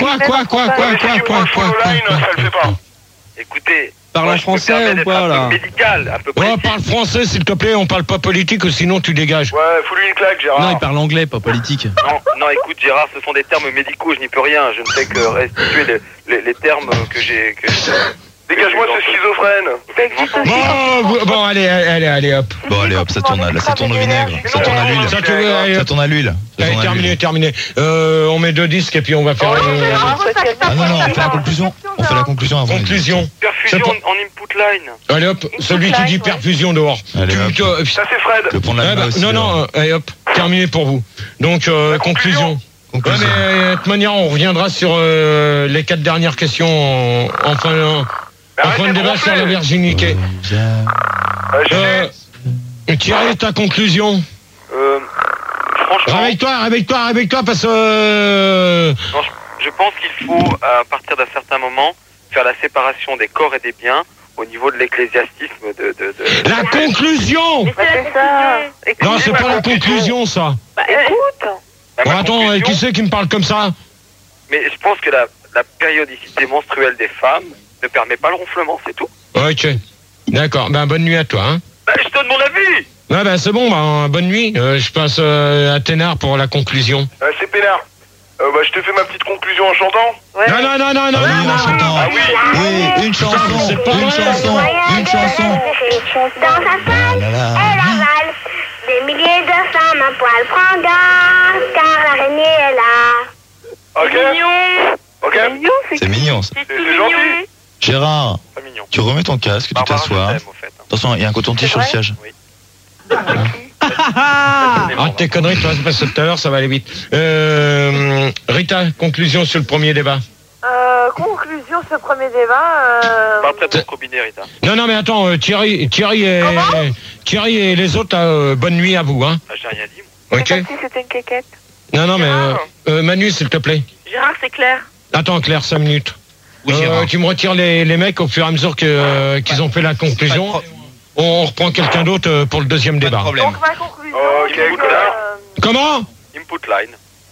Écoutez, Parle en français ou quoi, là? Médical, un peu Oh, parle français, s'il te plaît, on parle pas politique, sinon tu dégages. Ouais, fous-lui une claque, Gérard. Non, il parle anglais, pas politique. Non, écoute, Gérard, ce sont des termes médicaux, je n'y peux rien. Je ne fais que restituer les termes que j'ai... Dégage-moi ce schizophrène. Bon, allez, hop. Bon, allez, hop, ça tourne au vinaigre. Ça tourne à l'huile. Ça tourne à l'huile. Allez, terminé. On met 2 disques et puis on va faire... Ah non, on fait la conclusion. On fait la conclusion avant. Conclusion. Perfusion en input line. Allez hop, celui qui dit perfusion dehors. Allez, hop. Ça, c'est Fred. Le prendre la main aussi. Non, allez hop, terminé pour vous. Donc, conclusion. Ouais, mais de toute manière, on reviendra sur les 4 dernières questions en fin de débat sur la virginité. Thierry, ta conclusion? Franchement... Réveille-toi, parce que... Non, je pense qu'il faut, à partir d'un certain moment, faire la séparation des corps et des biens au niveau de l'ecclésiastisme de... La conclusion! C'est ça. Non, c'est pas la conclusion, ça. Bah écoute. Bon, attends, qui c'est qui me parle comme ça? Mais je pense que la périodicité menstruelle des femmes ne permet pas le ronflement, c'est tout. Ok, d'accord. Ben, bonne nuit à toi. Hein. Je donne mon avis. Ouais, ben, c'est bon, bonne nuit. Je passe à Ténard pour la conclusion. C'est Pénard. Je te fais ma petite conclusion en chantant. Ouais. Non. En chantant. Ah oui. Oui, une chanson. Une chanson. Dans sa salle, elle avale des milliers de femmes à poil prendant, car l'araignée est là. Ok. C'est mignon, ça. C'est gentil. Gérard, tu remets ton casque, tu t'assois. Attention, il y a un coton-tige sur le siège. Oui. Tes conneries, toi, parce que tout à l'heure, ça va aller vite. Rita, conclusion sur le premier débat. Conclusion sur ce premier débat. Parle près de ton robinet, Rita. Non, mais attends, Thierry et les autres, bonne nuit à vous. Hein. J'ai rien dit, moi. Ok. C'est comme si c'était une quéquette. Non, mais Manu, s'il te plaît. Gérard, c'est clair. Attends, Claire, 5 minutes. Oui, tu me retires les mecs au fur et à mesure qu'ils ont fait la conclusion. On reprend quelqu'un d'autre pour le deuxième débat. Donc ma conclusion, Ok, c'est que, Claire. Comment? Input line.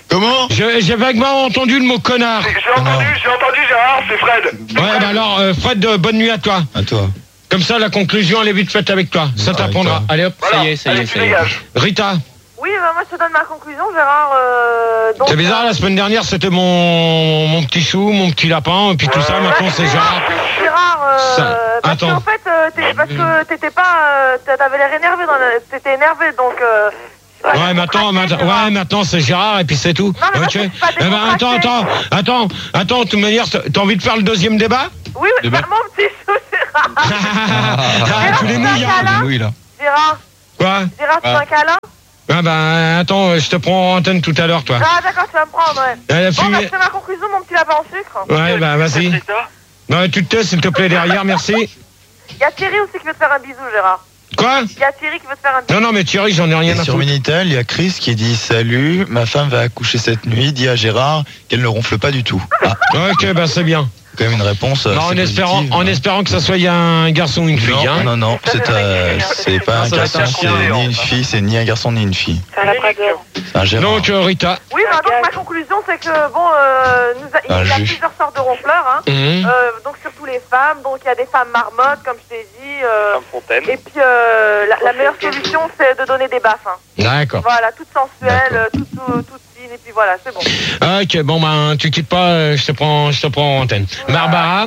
Comment? J'ai vaguement entendu le mot connard. J'ai entendu Gérard, c'est Fred. Ouais, bah alors, Fred, bonne nuit à toi. À toi. Comme ça, la conclusion, elle est vite faite avec toi. Ça t'apprendra. Allez hop, Voilà. Ça y est. Rita. Oui, bah moi je te donne ma conclusion, Gérard. Donc, C'est bizarre, la semaine dernière, c'était mon petit chou, mon petit lapin, et puis tout ça, maintenant c'est Gérard. Gérard, parce Attends. qu'en fait, parce que t'étais pas, t'avais l'air énervé, t'étais énervé, donc. Ouais, maintenant c'est Gérard et puis c'est tout. Non, mais Ok. moi, c'est pas Eh ben, attends, de toute manière, t'as envie de faire le deuxième débat? Oui, mais c'est mon petit chou, Gérard. Tu les mouilles, hein. Gérard. Quoi? Gérard, tu veux un câlin? Ah ben, attends, je te prends en antenne tout à l'heure, toi. Ah, d'accord, tu vas me prendre, ouais. Elle a Bon, fumé. bah, c'est ma conclusion, mon petit lapin en sucre. Ouais, bah vas-y. Non, tu te tais, s'il te plaît, derrière, merci. Il y a Thierry aussi qui veut te faire un bisou, Gérard. Quoi? Il y a Thierry qui veut te faire un bisou. Non, mais Thierry, j'en ai rien à Sur foutre. Minitel, il y a Chris qui dit salut, ma femme va accoucher cette nuit, dis à Gérard qu'elle ne ronfle pas du tout. Ah, Ok, bah c'est bien. quand même une réponse. Bah, en espérant que ça soit un garçon ou une fille. Non, hein. non, c'est pas un Ça va être garçon, un c'est chien. ni une fille, c'est ni un garçon ni une fille. C'est un labrador. C'est un Gérard. Donc, Rita. Oui, bah, donc ma conclusion, c'est que, bon, il y a juge. plusieurs sortes de ronfleurs, hein. Donc surtout les femmes, donc il y a des femmes marmottes, comme je t'ai dit. Et puis la meilleure solution, c'est de donner des baffes. Hein. D'accord. Voilà, toutes sensuelles, toutes fines, et puis voilà, c'est bon. Ok, bon, ben, tu quittes pas, je te prends en antenne. Barbara.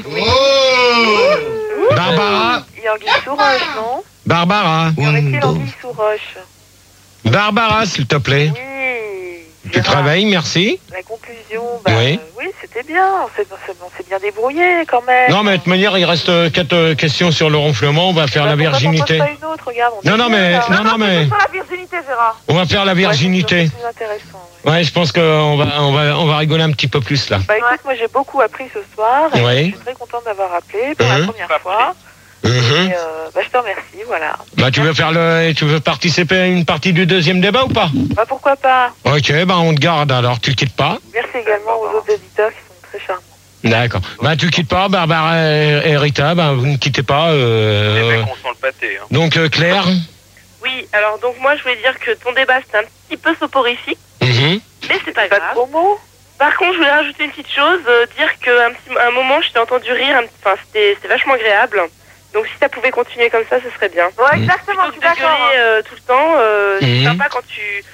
Barbara. Il y a Anguille sous roche, non? Barbara. Y aurait-il Anguille sous roche? Barbara, s'il te plaît. Oui. Tu travailles, merci. La conclusion, bah, Oui. oui, c'était bien. On s'est bien débrouillé quand même. Non, mais de toute manière, il reste 4 questions sur le ronflement. On va faire la virginité. Pas une autre, regarde, Non, mais Sur la virginité, Gérard. on va faire la virginité. C'est plus intéressant. Ouais, je pense qu'on va rigoler un petit peu plus là. Bah écoute, moi j'ai beaucoup appris ce soir. Et Oui. je suis très contente d'avoir appelé pour la première fois. Et bah, je te remercie, voilà. Bah, tu veux participer à une partie du deuxième débat ou pas? Bah pourquoi pas. Ok, bah on te garde alors, tu quittes pas. Merci également aux autres auditeurs qui sont très charmants. D'accord. Bah tu quittes pas, Barbara et Rita, bah vous ne quittez pas. Les mecs, on sent le pâté. Hein. Donc Claire. Oui, alors donc moi je voulais dire que ton débat c'était un petit peu soporifique, Mhm. mais c'est pas grave. Pas de gros mots. Par contre, je voulais rajouter une petite chose, dire qu'à un moment je t'ai entendu rire, enfin c'était vachement agréable. Donc si ça pouvait continuer comme ça, ce serait bien. Ouais, exactement, je suis d'accord. Tout le temps, c'est sympa quand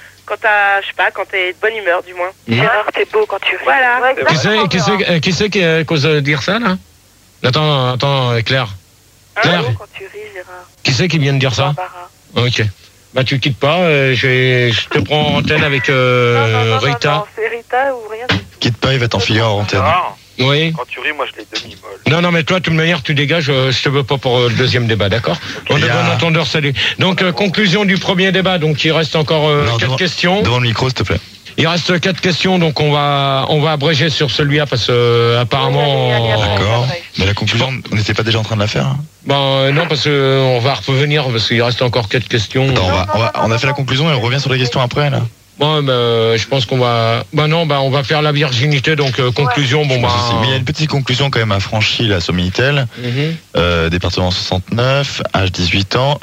t'es de bonne humeur, du moins. Gérard, t'es beau quand tu ris. Voilà. Ouais, Qui c'est qui cause de dire ça là? Attends, Claire. Claire. Quand tu ris, Gérard. Qui c'est qui vient de dire ça? Barbara. Ok. Bah tu quittes pas, je te prends en antenne avec Rita. Non, c'est Rita ou rien du tout. Quitte pas, il va t'enfiler en antenne. Gérard, Oui. quand tu ris, moi je l'ai demi-molle. Non, mais toi, de toute manière, tu dégages, je te veux pas pour le deuxième débat, d'accord? On est bon entendeur, salut. Donc, conclusion du premier débat, donc il reste encore 4 questions. Devant le micro, s'il te plaît. Il reste 4 questions, donc on va abréger sur celui-là parce que apparemment. D'accord. Mais la conclusion, on n'était pas déjà en train de la faire? Non, parce que on va revenir parce qu'il reste encore 4 questions. Attends, on a fait la conclusion et on revient sur les questions après, là. Bon, je pense qu'on va. On va faire la virginité, donc conclusion. Bon, Mais il y a une petite conclusion quand même affranchie là sur Minitel. Département 69, âge 18 ans.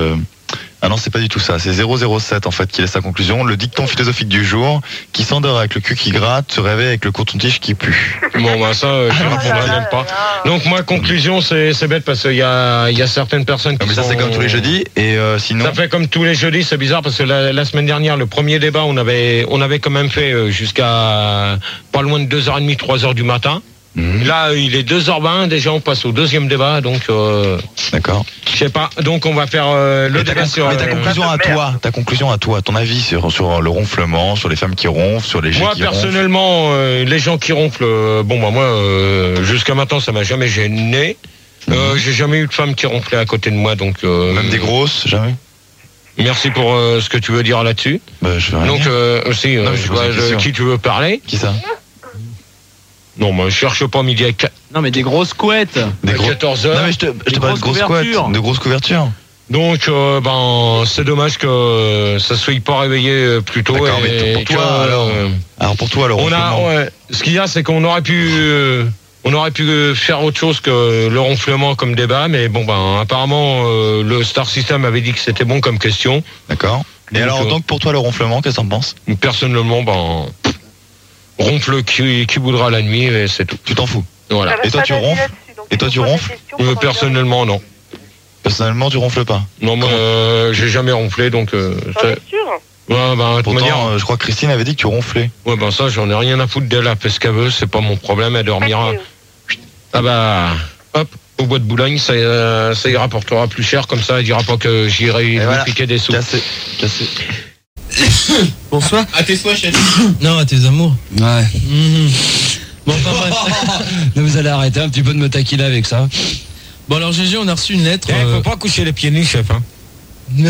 Ah non, c'est pas du tout ça. C'est 007 en fait qui laisse sa conclusion. Le dicton philosophique du jour: qui s'endort avec le cul qui gratte se réveille avec le coton-tige qui pue. Bon, ça, je ne répondrai même pas. Donc, moi, conclusion, c'est bête parce qu'il y a certaines personnes qui. Mais ça, c'est comme tous les jeudis. Et sinon. Ça fait comme tous les jeudis, c'est bizarre parce que la semaine dernière, le premier débat, on avait quand même fait jusqu'à pas loin de 2h30, 3h du matin. Là, il est 2h20, déjà on passe au deuxième débat, donc d'accord. Je sais pas, donc on va faire le débat sur. Mais ta conclusion à toi, ton avis sur le ronflement, sur les femmes qui ronflent, sur les jets moi qui ronflent. personnellement, les gens qui ronflent, moi jusqu'à maintenant ça m'a jamais gêné. J'ai jamais eu de femme qui ronflait à côté de moi, donc. Même des grosses, jamais. Merci pour ce que tu veux dire là-dessus. Bah, je vais donc aussi, qui tu veux parler? Qui ça? Non, moi je cherche pas midi à 4. Non, mais des grosses couettes. Des 14h. Non, mais je te parle de grosses couettes, de grosses couvertures. Donc, c'est dommage que ça soit pas réveillé plus tôt. D'accord, mais pour toi, alors pour toi, ce qu'il y a, c'est qu'on aurait pu faire autre chose que le ronflement comme débat, mais apparemment, le Star System avait dit que c'était bon comme question. D'accord. Et alors, donc pour toi, le ronflement, qu'est-ce que t'en penses? Personnellement, ronfle qui voudra la nuit et c'est tout. Tu t'en fous. Voilà. Et toi tu ronfles? Et toi tu ronfles? Personnellement non. Personnellement tu ronfles pas? Non, moi j'ai jamais ronflé donc. C'est sûr. Ouais, bah, pourtant, je crois que Christine avait dit que tu ronflais. Ouais, ben ça, j'en ai rien à foutre d'elle, elle fait ce qu'elle veut, c'est pas mon problème, elle dormira. Ah bah, hop, au bois de Boulogne, ça y rapportera plus cher, comme ça, elle dira pas que j'irai lui piquer des sous. Cassé. Bonsoir. À tes souhaits, chef. Non, à tes amours. Ouais. Bon, enfin bref. Là, vous allez arrêter un petit peu de me taquiner avec ça. Bon, alors GG, on a reçu une lettre. Faut pas coucher les pieds nus, chef. Hein.